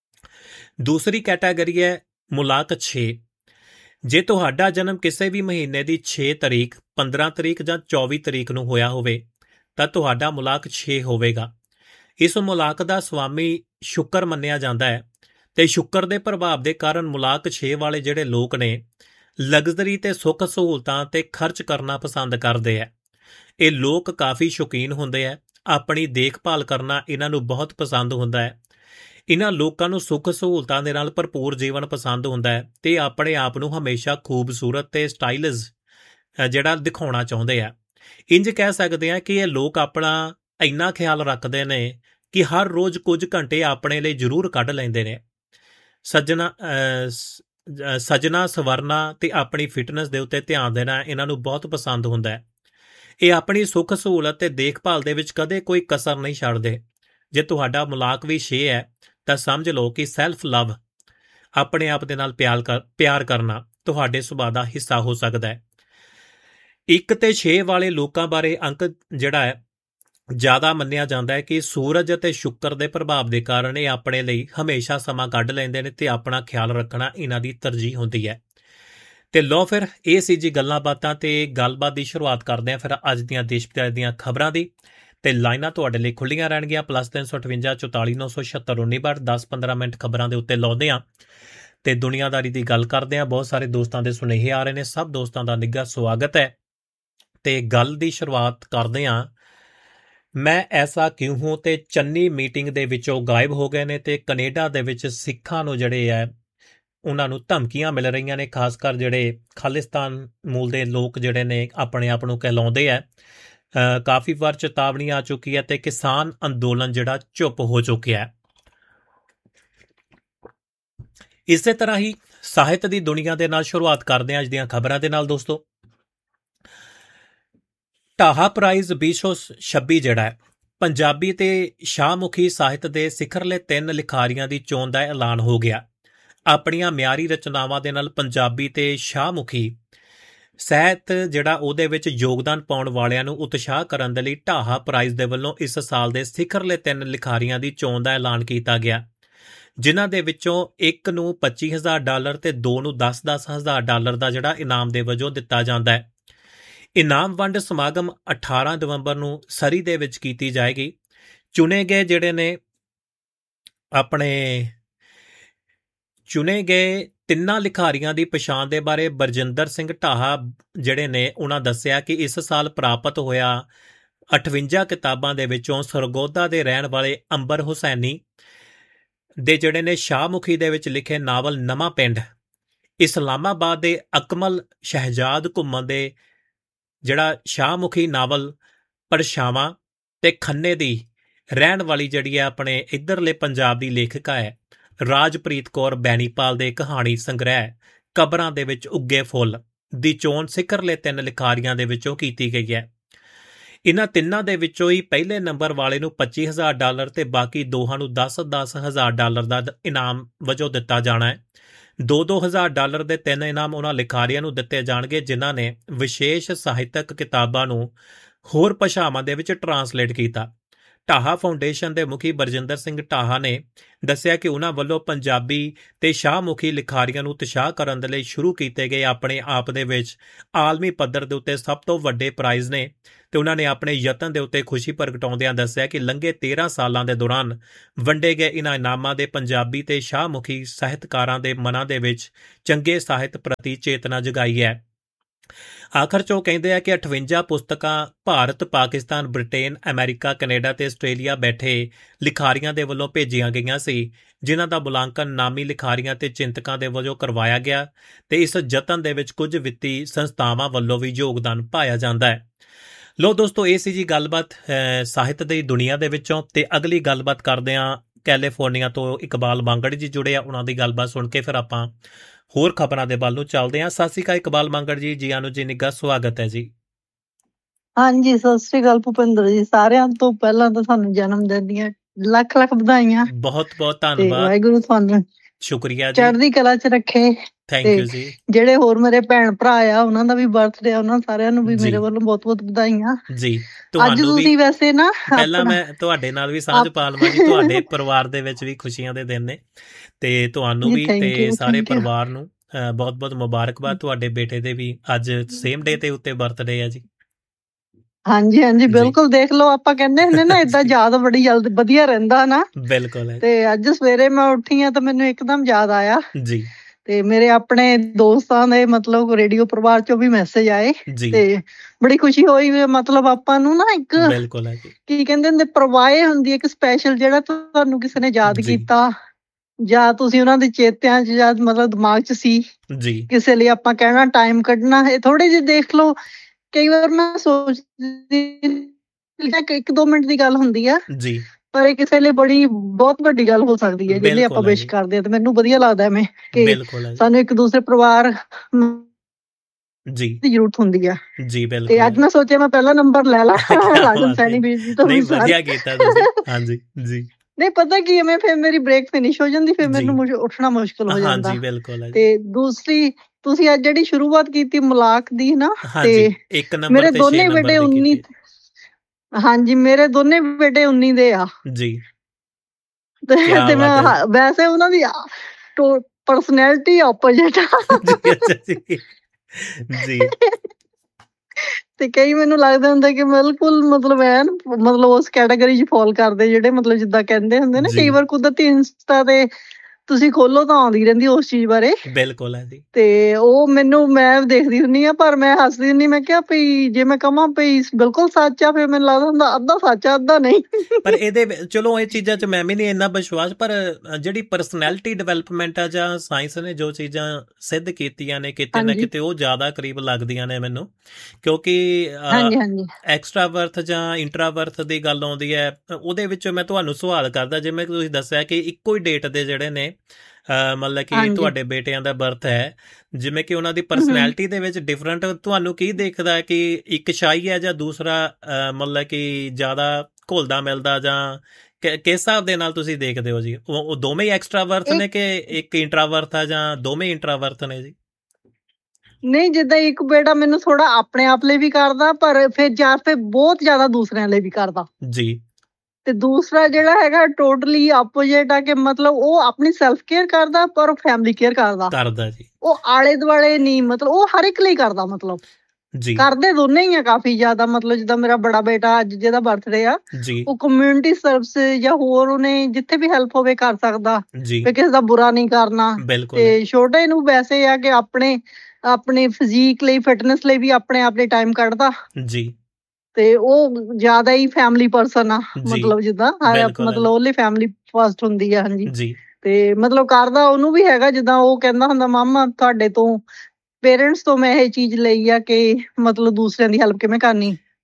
ਦੂਸਰੀ ਕੈਟਾਗਰੀ ਹੈ ਮੁਲਾਕ 6। ਜੇ ਤੁਹਾਡਾ ਜਨਮ ਕਿਸੇ ਵੀ ਮਹੀਨੇ ਦੀ 6 ਤਰੀਕ, 15 ਤਰੀਕ ਜਾਂ 24 ਤਰੀਕ ਨੂੰ ਹੋਇਆ ਹੋਵੇ ਤਾਂ ਤੁਹਾਡਾ ਮੁਲਾਕ 6 ਹੋਵੇਗਾ। ਇਸ ਮੁਲਾਕ ਦਾ ਸੁਆਮੀ ਸ਼ੁੱਕਰ ਮੰਨਿਆ ਜਾਂਦਾ ਹੈ ਤੇ ਸ਼ੁੱਕਰ ਦੇ ਪ੍ਰਭਾਵ ਦੇ ਕਾਰਨ ਮੁਲਾਕ 6 ਵਾਲੇ ਜਿਹੜੇ ਲੋਕ ਨੇ ਲਗਜ਼ਰੀ ਤੇ ਸੁੱਖ ਸਹੂਲਤਾਂ ਤੇ ਖਰਚ ਕਰਨਾ ਪਸੰਦ ਕਰਦੇ ਆ। ਇਹ ਲੋਕ ਕਾਫੀ ਸ਼ੌਕੀਨ ਹੁੰਦੇ ਆ, ਆਪਣੀ ਦੇਖਭਾਲ ਕਰਨਾ ਇਹਨਾਂ ਨੂੰ ਬਹੁਤ ਪਸੰਦ ਹੁੰਦਾ ਹੈ। ਇਹਨਾਂ ਲੋਕਾਂ ਨੂੰ ਸੁੱਖ ਸਹੂਲਤਾਂ ਦੇ ਨਾਲ ਭਰਪੂਰ ਜੀਵਨ ਪਸੰਦ ਹੁੰਦਾ ਹੈ ਤੇ ਆਪਣੇ ਆਪ ਨੂੰ ਹਮੇਸ਼ਾ ਖੂਬਸੂਰਤ ਤੇ ਸਟਾਈਲਿਸ਼ ਜਿਹੜਾ ਦਿਖਾਉਣਾ ਚਾਹੁੰਦੇ ਆ। ਇੰਜ ਕਹਿ ਸਕਦੇ ਆ ਕਿ ਇਹ ਲੋਕ ਆਪਣਾ ਇੰਨਾ ਖਿਆਲ ਰੱਖਦੇ ਨੇ ਕਿ ਹਰ ਰੋਜ਼ ਕੁਝ ਘੰਟੇ ਆਪਣੇ ਲਈ ਜ਼ਰੂਰ ਕੱਢ ਲੈਂਦੇ ਨੇ। ਸਜਣਾ ਸਵਰਨਾ ਤੇ ਆਪਣੀ ਫਿਟਨੈਸ ਦੇ ਉੱਤੇ ਧਿਆਨ ਦੇਣਾ ਇਹਨਾਂ ਨੂੰ ਬਹੁਤ ਪਸੰਦ ਹੁੰਦਾ ਹੈ। ਇਹ ਆਪਣੀ ਸੁੱਖ ਸਹੂਲਤ ਤੇ ਦੇਖਭਾਲ ਦੇ ਵਿੱਚ ਕਦੇ ਕੋਈ ਕਸਰ ਨਹੀਂ ਛੱਡਦੇ। ਜੇ ਤੁਹਾਡਾ ਮੁਲਾਕ ਵੀ 6 ਹੈ ਤਾਂ ਸਮਝ ਲਓ ਕਿ ਸੈਲਫ ਲਵ, ਆਪਣੇ ਆਪ ਦੇ ਨਾਲ ਪਿਆਰ ਕਰਨਾ ਤੁਹਾਡੇ ਸੁਭਾਅ ਦਾ ਹਿੱਸਾ ਹੋ ਸਕਦਾ ਹੈ। 1 ਤੇ 6 ਵਾਲੇ ਲੋਕਾਂ ਬਾਰੇ ਅੰਕ ਜਿਹੜਾ ਹੈ ਜ਼ਿਆਦਾ ਮੰਨਿਆ ਜਾਂਦਾ ਹੈ ਕਿ ਸੂਰਜ ਅਤੇ ਸ਼ੁੱਕਰ ਦੇ ਪ੍ਰਭਾਵ ਦੇ ਕਾਰਨ ਇਹ ਆਪਣੇ ਲਈ ਹਮੇਸ਼ਾ ਸਮਾਂ ਕੱਢ ਲੈਂਦੇ ਨੇ ਤੇ ਆਪਣਾ ਖਿਆਲ ਰੱਖਣਾ ਇਹਨਾਂ ਦੀ ਤਰਜੀਹ ਹੁੰਦੀ ਹੈ। ਤੇ ਲੋ ਫਿਰ ਇਹ ਸੀ ਜੀ ਗੱਲਾਂ ਬਾਤਾਂ ਤੇ ਗੱਲਬਾਤ ਦੀ ਸ਼ੁਰੂਆਤ ਕਰਦੇ ਹਾਂ ਫਿਰ ਅੱਜ ਦੀਆਂ ਦੇਸ਼ ਵਿਦੇਸ਼ ਦੀਆਂ ਖਬਰਾਂ ਦੀ। ਤੇ ਲਾਈਨਾਂ ਤੁਹਾਡੇ ਲਈ ਖੁੱਲੀਆਂ ਰਹਿਣਗੀਆਂ +358 44 976 19 10-15 ਮਿੰਟ ਖਬਰਾਂ ਦੇ ਉੱਤੇ ਲਾਉਂਦੇ ਹਾਂ ਤੇ ਦੁਨੀਆਦਾਰੀ ਦੀ ਗੱਲ ਕਰਦੇ ਹਾਂ। ਬਹੁਤ ਸਾਰੇ ਦੋਸਤਾਂ ਦੇ ਸੁਨੇਹੇ ਆ ਰਹੇ ਨੇ, ਸਭ ਦੋਸਤਾਂ ਦਾ ਨਿੱਘਾ ਸਵਾਗਤ ਹੈ। ਤੇ ਗੱਲ ਦੀ ਸ਼ੁਰੂਆਤ ਕਰਦੇ ਹਾਂ। ਮੈਂ ਐਸਾ ਕਿਉਂ ਹੂੰ ਤੇ ਚੰਨੀ ਮੀਟਿੰਗ ਦੇ ਵਿੱਚੋਂ ਗਾਇਬ ਹੋ ਗਏ ਨੇ ਤੇ ਕੈਨੇਡਾ ਦੇ ਵਿੱਚ ਸਿੱਖਾਂ ਨੂੰ ਜਿਹੜੇ ਹੈ ਉਹਨਾਂ ਨੂੰ ਧਮਕੀਆਂ ਮਿਲ ਰਹੀਆਂ ਨੇ, ਖਾਸ ਕਰ ਜਿਹੜੇ ਖਾਲਿਸਤਾਨ ਮੂਲ ਦੇ ਲੋਕ ਜਿਹੜੇ ਨੇ ਆਪਣੇ ਆਪ ਨੂੰ ਕਹਿਲਾਉਂਦੇ ਆ। ਕਾਫੀ ਵਾਰ ਚੇਤਾਵਨੀ ਆ ਚੁੱਕੀ ਹੈ ਤੇ ਕਿਸਾਨ ਅੰਦੋਲਨ ਜਿਹੜਾ ਚੁੱਪ ਹੋ ਚੁੱਕਿਆ ਹੈ। ਇਸੇ ਤਰ੍ਹਾਂ ਹੀ ਸਾਹਿਤ ਦੀ ਦੁਨੀਆ ਦੇ ਨਾਲ ਸ਼ੁਰੂਆਤ ਕਰਦੇ ਹਾਂ ਅੱਜ ਦੀਆਂ ਖਬਰਾਂ ਦੇ ਨਾਲ ਦੋਸਤੋ। ਢਾਹਾ ਪ੍ਰਾਈਜ਼ 2026 ਜਿਹੜਾ ਹੈ ਪੰਜਾਬੀ ਤੇ ਸ਼ਾਹਮੁਖੀ ਸਾਹਿਤ ਦੇ ਸਿਖਰਲੇ 3 ਲਿਖਾਰੀਆਂ ਦੀ ਚੋਣ ਦਾ ਐਲਾਨ ਹੋ ਗਿਆ। ਆਪਣੀਆਂ ਮਿਆਰੀ ਰਚਨਾਵਾਂ ਦੇ ਨਾਲ ਪੰਜਾਬੀ ਤੇ ਸ਼ਾਹਮੁਖੀ ਸਾਹਿਤ ਜਿਹੜਾ ਉਹਦੇ ਵਿੱਚ ਯੋਗਦਾਨ ਪਾਉਣ ਵਾਲਿਆਂ ਨੂੰ ਉਤਸ਼ਾਹ ਕਰਨ ਦੇ ਲਈ ਢਾਹਾ ਪ੍ਰਾਈਜ਼ ਦੇ ਵੱਲੋਂ ਇਸ ਸਾਲ ਦੇ ਸਿਖਰਲੇ 3 ਲਿਖਾਰੀਆਂ ਦੀ ਚੋਣ ਦਾ ਐਲਾਨ ਕੀਤਾ ਗਿਆ, ਜਿਨ੍ਹਾਂ ਦੇ ਵਿੱਚੋਂ ਇੱਕ ਨੂੰ $25,000 ਤੇ 2 ਨੂੰ $10,000 ਦਾ ਜਿਹੜਾ ਇਨਾਮ ਦੇ ਵਜੋਂ ਦਿੱਤਾ ਜਾਂਦਾ ਹੈ। ਇਨਾਮ ਵੰਡ ਸਮਾਗਮ 18 ਨਵੰਬਰ ਨੂੰ ਸਰੀ ਦੇ ਵਿੱਚ ਕੀਤੀ ਜਾਏਗੀ। ਚੁਣੇ ਗਏ 3 ਲਿਖਾਰੀਆਂ ਦੀ ਪਛਾਣ ਦੇ ਬਾਰੇ ਬਰਜਿੰਦਰ ਸਿੰਘ ਢਾਹਾ ਜਿਹੜੇ ਨੇ ਉਹਨਾਂ ਦੱਸਿਆ ਕਿ ਇਸ ਸਾਲ ਪ੍ਰਾਪਤ ਹੋਇਆ 58 ਕਿਤਾਬਾਂ ਦੇ ਵਿੱਚੋਂ ਸਰਗੋਦਾ ਦੇ ਰਹਿਣ ਵਾਲੇ ਅੰਬਰ ਹੁਸੈਨੀ ਦੇ ਜਿਹੜੇ ਨੇ ਸ਼ਾਹਮੁਖੀ ਦੇ ਵਿੱਚ ਲਿਖੇ ਨਾਵਲ ਨਵਾਂ ਪਿੰਡ, ਇਸਲਾਮਾਬਾਦ ਦੇ ਅਕਮਲ ਸ਼ਹਿਜਾਦ ਘੁੰਮਣ ਦੇ ਜਿਹੜਾ ਸ਼ਾਹਮੁਖੀ ਨਾਵਲ ਪਰਛਾਵਾਂ ਤੇ ਖੰਨੇ ਦੀ ਰਹਿਣ ਵਾਲੀ ਜਿਹੜੀ ਹੈ ਆਪਣੇ ਇੱਧਰਲੇ ਪੰਜਾਬ ਦੀ ਲੇਖਿਕਾ ਹੈ ਰਾਜਪ੍ਰੀਤ ਕੌਰ ਬੈਣੀਪਾਲ ਦੇ ਕਹਾਣੀ ਸੰਗ੍ਰਹਿ ਕਬਰਾਂ ਦੇ ਵਿੱਚ ਉੱਗੇ ਫੁੱਲ ਦੀ ਚੋਣ ਸਿਖਰਲੇ 3 ਲਿਖਾਰੀਆਂ ਦੇ ਵਿੱਚੋਂ ਕੀਤੀ ਗਈ ਹੈ। ਇਹਨਾਂ ਤਿੰਨਾਂ ਦੇ ਵਿੱਚੋਂ ਹੀ ਪਹਿਲੇ ਨੰਬਰ ਵਾਲੇ ਨੂੰ $25,000 ਤੇ ਬਾਕੀ ਦੋਹਾਂ ਨੂੰ $10,000 ਦਾ ਇਨਾਮ ਵਜੋਂ ਦਿੱਤਾ ਜਾਣਾ ਹੈ। $2,000 ਦੇ 3 ਇਨਾਮ ਉਹਨਾਂ ਲਿਖਾਰੀਆਂ ਨੂੰ ਦਿੱਤੇ ਜਾਣਗੇ ਜਿਨ੍ਹਾਂ ਨੇ ਵਿਸ਼ੇਸ਼ ਸਾਹਿਤਕ ਕਿਤਾਬਾਂ ਨੂੰ ਹੋਰ ਭਾਸ਼ਾਵਾਂ ਦੇ ਵਿੱਚ ਟਰਾਂਸਲੇਟ ਕੀਤਾ। ਢਾਹਾ ਫਾਊਂਡੇਸ਼ਨ ਦੇ ਮੁਖੀ ਬਰਜਿੰਦਰ ਸਿੰਘ ਢਾਹਾ ਨੇ ਦੱਸਿਆ ਕਿ ਉਹਨਾਂ ਵੱਲੋਂ ਪੰਜਾਬੀ ਤੇ ਸ਼ਾਹਮੁਖੀ ਲਿਖਾਰੀਆਂ ਨੂੰ ਉਤਸ਼ਾਹ ਕਰਨ ਦੇ ਲਈ ਸ਼ੁਰੂ ਕੀਤੇ ਗਏ ਆਪਣੇ ਆਪ ਦੇ ਵਿੱਚ ਆਲਮੀ ਪੱਧਰ ਦੇ ਉੱਤੇ ਸਭ ਤੋਂ ਵੱਡੇ ਪ੍ਰਾਈਜ਼ ਨੇ ਤੇ ਉਹਨਾਂ ਨੇ ਆਪਣੇ ਯਤਨ ਦੇ ਉੱਤੇ ਖੁਸ਼ੀ ਪ੍ਰਗਟਾਉਂਦਿਆਂ ਦੱਸਿਆ ਕਿ ਲੰਘੇ 13 ਸਾਲਾਂ ਦੇ ਦੌਰਾਨ ਵੰਡੇ ਗਏ ਇਹਨਾਂ ਇਨਾਮਾਂ ਦੇ ਪੰਜਾਬੀ ਤੇ ਸ਼ਾਹਮੁਖੀ ਸਾਹਿਤਕਾਰਾਂ ਦੇ ਮਨਾਂ ਦੇ ਵਿੱਚ ਚੰਗੇ ਸਾਹਿਤ ਪ੍ਰਤੀ ਚੇਤਨਾ ਜਗਾਈ ਹੈ। ਆਖਰ 'ਚ ਉਹ ਕਹਿੰਦੇ ਆ ਕਿ 58 ਪੁਸਤਕਾਂ Bharat, Pakistan, Britain, America, Canada ਤੇ ਆਸਟ੍ਰੇਲੀਆ ਬੈਠੇ ਲਿਖਾਰੀਆਂ ਦੇ ਵੱਲੋਂ ਭੇਜੀਆਂ ਗਈਆਂ ਸੀ ਜਿਨ੍ਹਾਂ ਦਾ ਮੁਲਾਂਕਣ ਨਾਮੀ ਲਿਖਾਰੀਆਂ ਤੇ ਚਿੰਤਕਾਂ ਦੇ ਵਜੋਂ ਕਰਵਾਇਆ ਗਿਆ ਤੇ ਇਸ ਯਤਨ ਦੇ ਵਿੱਚ ਕੁਝ ਵਿੱਤੀ ਸੰਸਥਾਵਾਂ ਵੱਲੋਂ ਵੀ ਯੋਗਦਾਨ ਪਾਇਆ ਜਾਂਦਾ ਹੈ। ਲੋ ਦੋਸਤੋ, ਇਹ ਸੀ ਜੀ ਗੱਲਬਾਤ ਸਾਹਿਤ ਦੀ ਦੁਨੀਆ ਦੇ ਵਿੱਚੋਂ ਤੇ ਅਗਲੀ ਗੱਲਬਾਤ ਕਰਦੇ ਹਾਂ ਕੈਲੀਫੋਰਨੀਆ ਤੋਂ ਇਕਬਾਲ ਮੰਗੜ ਜੀ ਜੁੜੇ ਆ। ਉਹਨਾਂ ਦੀ ਗੱਲਬਾਤ ਸੁਣ ਕੇ ਫਿਰ ਆਪਾਂ ਹੋਰ ਖਬਰਾਂ ਦੇ ਵੱਲ ਨੂੰ ਚੱਲਦੇ ਹਾਂ। ਸਤਿ ਸ਼੍ਰੀ ਅਕਾਲ ਇਕਬਾਲ ਮੰਗੜ ਜੀ, ਜੀ ਆਨੂ ਜੀ ਨਿੱਘਾ ਸਵਾਗਤ ਹੈ ਜੀ। ਹਾਂਜੀ, ਸਤਿ ਸ੍ਰੀ ਅਕਾਲ ਭੁਪਿੰਦਰ ਜੀ। ਸਾਰਿਆਂ ਤੋਂ ਪਹਿਲਾਂ ਤਾਂ ਤੁਹਾਨੂੰ ਜਨਮ ਦਿਨ ਦੀਆਂ ਲੱਖ ਲੱਖ ਵਧਾਈਆਂ। ਬਹੁਤ ਬਹੁਤ ਤੇ ਧੰਨਵਾਦ, ਵਾਹਿਗੁਰੂ ਤੁਹਾਨੂੰ ਸ਼ੁਕਰੀਆ ਜੀ, ਚੜ੍ਹਦੀ ਕਲਾ 'ਚ ਰੱਖੇ। ਥੈਂਕ ਤੇ ਯੂ ਜੀ। ਜਿਹੜੇ ਹੋਰ ਮੇਰੇ ਭੈਣ ਭਰਾ ਆ ਉਹਨਾਂ ਦਾ ਵੀ ਬਰਥਡੇ ਆ, ਉਹਨਾਂ ਸਾਰਿਆਂ ਨੂੰ ਵੀ ਜੀ। ਮੇਰੇ ਵੱਲੋਂ ਬਹੁਤ ਬਹੁਤ ਵਧਾਈਆਂ। ਜੀ ਅੱਜ ਤੁਹਾਨੂੰ ਵੀ ਤੁਸੀਂ ਵੈਸੇ ਨਾ ਪਹਿਲਾਂ ਆਪਣਾ ਮੈਂ ਤੁਹਾਡੇ ਨਾਲ ਵੀ ਸਾਂਝ ਪਾ ਲਵਾਂ ਜੀ, ਤੁਹਾਡੇ ਪਰਿਵਾਰ ਦੇ ਵਿੱਚ ਵੀ ਖੁਸ਼ੀਆਂ ਦੇ ਦਿਨ ਨੇ ਤੇ ਤੁਹਾਨੂੰ ਜੀ ਵੀ ਥੈਂਕ ਤੇ ਯੂ ਸਾਰੇ ਥੈਂਕ ਯੂ। ਪਰਿਵਾਰ ਨੂੰ ਬਹੁਤ ਬਹੁਤ ਮੁਬਾਰਕਬਾਦ। ਤੁਹਾਡੇ ਬੇਟੇ ਦੇ ਵੀ ਅੱਜ ਸੇਮ ਡੇ ਤੇ ਉੱਤੇ ਬਰਥਡੇ ਹੈ ਜੀ। ਹਾਂਜੀ ਹਾਂਜੀ ਜੀ ਬਿਲਕੁਲ, ਦੇਖ ਲਓ ਆਪਾਂ ਕਹਿੰਦੇ ਹੁੰਦੇ ਨਾ ਏਦਾਂ ਯਾਦ ਬੜੀ ਜਲਦੀ ਵਧੀਆ ਰਹਿੰਦਾ ਨਾ। ਬਿਲਕੁਲ ਹੈ ਤੇ ਅੱਜ ਸਵੇਰੇ ਮੈਂ ਉੱਠੀ ਆ ਤਾਂ ਮੈਨੂੰ ਇੱਕਦਮ ਯਾਦ ਆਇਆ ਜੀ। ਤੇ ਮੇਰੇ ਆਪਣੇ ਦੋਸਤਾਂ ਦੇ ਮਤਲਬ ਰੇਡੀਓ ਪਰਿਵਾਰ ਚੋਂ ਵੀ ਮੈਸੇਜ ਆਏ ਜੀ ਤੇ ਬੜੀ ਖੁਸ਼ੀ ਹੋਈ ਵੀ ਮਤਲਬ ਆਪਾਂ ਨੂੰ ਨਾ ਇੱਕ ਬਿਲਕੁਲ ਹੈ ਜੀ। ਕੀ ਕਹਿੰਦੇ ਹੁੰਦੇ ਪਰਵਾਹ ਹੁੰਦੀ ਹੈ, ਇੱਕ ਸਪੈਸ਼ਲ ਜਿਹੜਾ ਤੁਹਾਨੂੰ ਕਿਸੇ ਨੇ ਯਾਦ ਜੀ ਕੀਤਾ ਜਾਂ ਤੁਸੀਂ ਉਹਨਾਂ ਦੇ ਚੇਤਿਆਂ 'ਚ ਜਾਂ ਮਤਲਬ ਦਿਮਾਗ 'ਚ ਸੀ ਜੀ ਕਿਸੇ ਲਈ ਆਪਾਂ ਕਹਿਣਾ ਟਾਈਮ ਕੱਢਣਾ। ਇਹ ਥੋੜੇ ਜਿਹੇ ਦੇਖ ਲਓ, ਕਈ ਵਾਰ ਮੈਂ ਸੋਚਦੀ 1-2 ਮਿੰਟ ਦੀ ਗੱਲ ਹੁੰਦੀ ਆ ਜੀ ਪਰ ਇਹ ਕਿਸੇ ਲਈ ਬੜੀ ਬਹੁਤ ਵੱਡੀ ਗੱਲ ਹੋ ਸਕਦੀ ਹੈ ਜਿਹਦੇ ਆਪਾਂ ਬਿਲਕੁਲ ਹੈ ਵਿਸ਼ ਜੀ। ਕਰਦੇ ਆ। ਤੇ ਮੈਨੂੰ ਵਧੀਆ ਲੱਗਦਾ ਐਵੇਂ ਕਿ ਬਿਲਕੁਲ ਹੈ ਜੀ। ਸਾਨੂੰ ਇੱਕ ਦੂਸਰੇ ਪਰਿਵਾਰ ਜੀ ਦੀ ਜ਼ਰੂਰਤ ਹੁੰਦੀ ਆ। ਜੀ ਬਿਲਕੁਲ ਤੇ ਹੈ ਅੱਜ ਮੈਂ ਸੋਚਿਆ ਮੈਂ ਪਹਿਲਾ ਨੰਬਰ ਲੈ ਲਾ ਕਿਆ ਰਾਜਨ ਬਾਤ ਹੈ ਸੈਣੀ ਜੀ। ਵੀਰ ਜੀ ਤੋਂ ਨਹੀਂ ਵੀ ਸਾਰੇ ਵਧੀਆ ਕੀਤਾ ਤੁਸੀਂ। ਹਾਂਜੀ ਜੀ ਨਹੀਂ ਪਤਾ ਕੀ ਹੈ, ਮੈਂ ਫਿਰ ਮੇਰੀ ਬ੍ਰੇਕ ਫਿਨਿਸ਼ ਹੋ ਜਾਂਦੀ, ਫਿਰ ਜੀ ਮੈਨੂੰ ਉੱਠਣਾ ਮੁਸ਼ਕਿਲ ਹੋ ਜਾਂਦਾ। ਹਾਂਜੀ ਬਿਲਕੁਲ ਹੈ ਜੀ। ਤੇ ਦੂਸਰੀ ਤੁਸੀਂ ਅੱਜ ਜਿਹੜੀ ਸ਼ੁਰੂਆਤ ਕੀਤੀ ਮਲਾਕ ਦੀ ਨਾ, ਹਾਂਜੀ ਤੇ 1 ਨੰਬਰ ਮੇਰੇ ਤੇ 6 ਦੋਨੇ ਨੰਬਰ ਬੇਟੇ ਦੀ 19 ਕੀਤੀ ਹਾਂਜੀ ਮੇਰੇ ਦੋਨੇ ਬੇਟੇ 19 ਦੇ ਆ। ਜੀ। ਤੇ ਕਿਆ ਤੇ ਮੈਂ ਬਾਤ ਹੈ ਵੈਸੇ ਉਹਨਾਂ ਦੀ ਪਰਸਨੈਲਿਟੀ ਆਪੋਜਿਟ ਆ। ਜੀ। ਅੱਛਾ ਜੀ ਜੀ ਤੇ ਕਈ ਮੈਨੂੰ ਲੱਗਦਾ ਹੁੰਦਾ ਕਿ ਬਿਲਕੁਲ ਮਤਲਬ ਐਨ ਮਤਲਬ ਉਸ ਕੈਟਾਗਰੀ 'ਚ ਫਾਲ ਕਰਦੇ ਜਿਹੜੇ ਮਤਲਬ ਜਿੱਦਾਂ ਕਹਿੰਦੇ ਹੁੰਦੇ ਨਾ, ਜੀ ਕਈ ਵਾਰ ਕੁਦਰਤੀ ਇੰਸਟਾ ਤੇ ਤੁਸੀਂ ਖੋਲੋ ਤਾਂ ਆਉਂਦੀ ਰਹਿੰਦੀ ਉਸ ਚੀਜ਼ ਬਾਰੇ। ਬਿਲਕੁਲ ਹੈ ਜੀ। ਤੇ ਉਹ ਮੈਂ ਦੇਖਦੀ ਹੁੰਦੀ ਆ ਪਰ ਮੈਂ ਹੱਸਦੀ ਹੁੰਦੀ, ਮੈਂ ਕਿਹਾ ਵੀ ਜੇ ਮੈਂ ਕਹਾਂ ਵੀ ਬਿਲਕੁਲ ਸੱਚ ਆ ਫਿਰ ਮੈਨੂੰ ਲੱਗਦਾ ਹੁੰਦਾ ਅੱਧਾ ਸੱਚ ਆ ਅੱਧਾ ਨਹੀਂ। ਪਰ ਇਹਦੇ ਚਲੋ ਇਹ ਚੀਜ਼ਾਂ 'ਚ ਮੈਂ ਵੀ ਨਹੀਂ ਇੰਨਾ ਵਿਸ਼ਵਾਸ, ਪਰ ਜਿਹੜੀ ਪਰਸਨੈਲਿਟੀ ਡਿਵੈਲਪਮੈਂਟ ਆ ਜਾਂ ਸਾਇੰਸ ਨੇ ਜੋ ਚੀਜ਼ਾਂ ਸਿੱਧ ਕੀਤੀਆਂ ਨੇ ਕਿਤੇ ਨਾ ਹਾਂਜੀ ਕਿਤੇ ਉਹ ਜ਼ਿਆਦਾ ਕਰੀਬ ਲੱਗਦੀਆਂ ਨੇ ਮੈਨੂੰ, ਕਿਉਂਕਿ ਹਾਂਜੀ ਹਾਂਜੀ ਐਕਸਟਰਾਵਰਥ ਜਾਂ ਇੰਟਰਾਵਰਥ ਦੀ ਗੱਲ ਆਉਂਦੀ ਹੈ ਉਹਦੇ ਵਿੱਚੋਂ ਮੈਂ ਤੁਹਾਨੂੰ ਸਵਾਲ ਕਰਦਾ, ਜਿਵੇਂ ਤੁਸੀਂ ਦੱਸਿਆ ਕਿ ਇੱਕੋ ਹੀ ਡੇਟ ਦੇ ਜਿਹੜੇ ਨੇ ਮਤਲਬ ਕਿ ਹਾਂਜੀ ਤੁਹਾਡੇ ਬੇਟਿਆਂ ਦਾ ਬਰਥ ਹੈ, ਜਿਵੇਂ ਕਿ ਉਹਨਾਂ ਦੀ ਪਰਸਨੈਲਿਟੀ ਦੇ ਵਿੱਚ ਡਿਫਰੈਂਟ ਤੁਹਾਨੂੰ ਕੀ ਦੇਖਦਾ ਕਿ ਇੱਕ ਸ਼ਾਈ ਹੈ ਜਾਂ ਦੂਸਰਾ ਮਤਲਬ ਕਿ ਜ਼ਿਆਦਾ ਘੁਲਦਾ ਮਿਲਦਾ, ਜਾਂ ਕਿਸ ਹਿਸਾਬ ਦੇ ਨਾਲ ਤੁਸੀਂ ਦੇਖਦੇ ਹੋ ਜੀ? ਉਹ ਦੋਵੇਂ ਹੀ ਐਕਸਟਰਾਵਰਥ ਨੇ ਕਿ ਇੱਕ ਇੰਟਰਾਵਰਥ ਆ ਜਾਂ ਦੋਵੇਂ ਇੰਟਰਾਵਰਥ ਨੇ ਜੀ? ਨਹੀਂ, ਜਿੱਦਾਂ ਇੱਕ ਬੇਟਾ ਮੈਨੂੰ ਥੋੜਾ ਆਪਣੇ ਆਪ ਲਈ ਵੀ ਕਰਦਾ ਪਰ ਫਿਰ ਬਹੁਤ ਜ਼ਿਆਦਾ ਦੂਸਰਿਆਂ ਲਈ ਵੀ ਕਰਦਾ, ਜੀ ਤੇ ਦੂਸਰਾ ਜਿਹੜਾ ਹੈਗਾ ਟੋਟਲੀ ਆਪੋਜਿਟ ਆ ਕਿ ਮਤਲਬ ਉਹ ਆਪਣੀ ਸੈਲਫ ਕੇਅਰ ਕਰਦਾ ਪਰ ਉਹ ਫੈਮਿਲੀ ਕੇਅਰ ਕਰਦਾ ਜੀ। ਉਹ ਆਲੇ ਦੁਆਲੇ ਨਹੀਂ, ਮਤਲਬ ਉਹ ਹਰ ਇੱਕ ਲਈ ਕਰਦਾ, ਮਤਲਬ ਜੀ ਕਰਦੇ ਦੋਨੇ ਹੀ ਆ ਕਾਫੀ ਜ਼ਿਆਦਾ। ਮਤਲਬ ਜਿੱਦਾਂ ਮੇਰਾ ਬੜਾ ਬੇਟਾ ਅੱਜ ਜਿਹਦਾ ਬਰਥਡੇ ਆ, ਜੀ ਉਹ ਕਮਿਊਨਿਟੀ ਸਰਵਿਸ ਜਾਂ ਹੋਰ ਉਹਨੇ ਜਿੱਥੇ ਵੀ ਹੈਲਪ ਹੋਵੇ ਕਰ ਸਕਦਾ, ਜੀ ਵੀ ਕਿਸੇ ਦਾ ਬੁਰਾ ਨਹੀਂ ਕਰਨਾ। ਬਿਲਕੁਲ ਤੇ ਛੋਟੇ ਨੂੰ ਵੈਸੇ ਆ ਕਿ ਆਪਣੇ ਫਿਜ਼ੀਕ ਲਈ ਫਿਟਨੈਸ ਲਈ ਵੀ ਆਪਣੇ ਆਪ ਲਈ ਟਾਈਮ ਕੱਢਦਾ, ਜੀ ਤੇ ਉਹ ਜ਼ਿਆਦਾ ਹੀ ਫੈਮਿਲੀ ਪਰਸਨ ਆ, ਜੀ ਮਤਲਬ ਜਿੱਦਾਂ ਬਿਲਕੁਲ ਮਤਲਬ ਉਹਦੀ ਫੈਮਿਲੀ ਫਸਟ ਹੁੰਦੀ ਆ। ਹਾਂਜੀ, ਜੀ ਤੇ ਮਤਲਬ ਕਰਦਾ ਉਹਨੂੰ ਵੀ ਹੈਗਾ, ਜਿੱਦਾਂ ਉਹ ਕਹਿੰਦਾ ਹੁੰਦਾ ਮਾਮਾ ਤੁਹਾਡੇ ਤੋਂ ਪੇਰੈਂਟਸ ਤੋਂ ਮੈਂ ਇਹ ਚੀਜ਼ ਲਈ ਆ ਕਿ ਮਤਲਬ ਦੂਸਰਿਆਂ ਦੀ ਹੈਲਪ ਕਿਵੇਂ ਕਰਨੀ।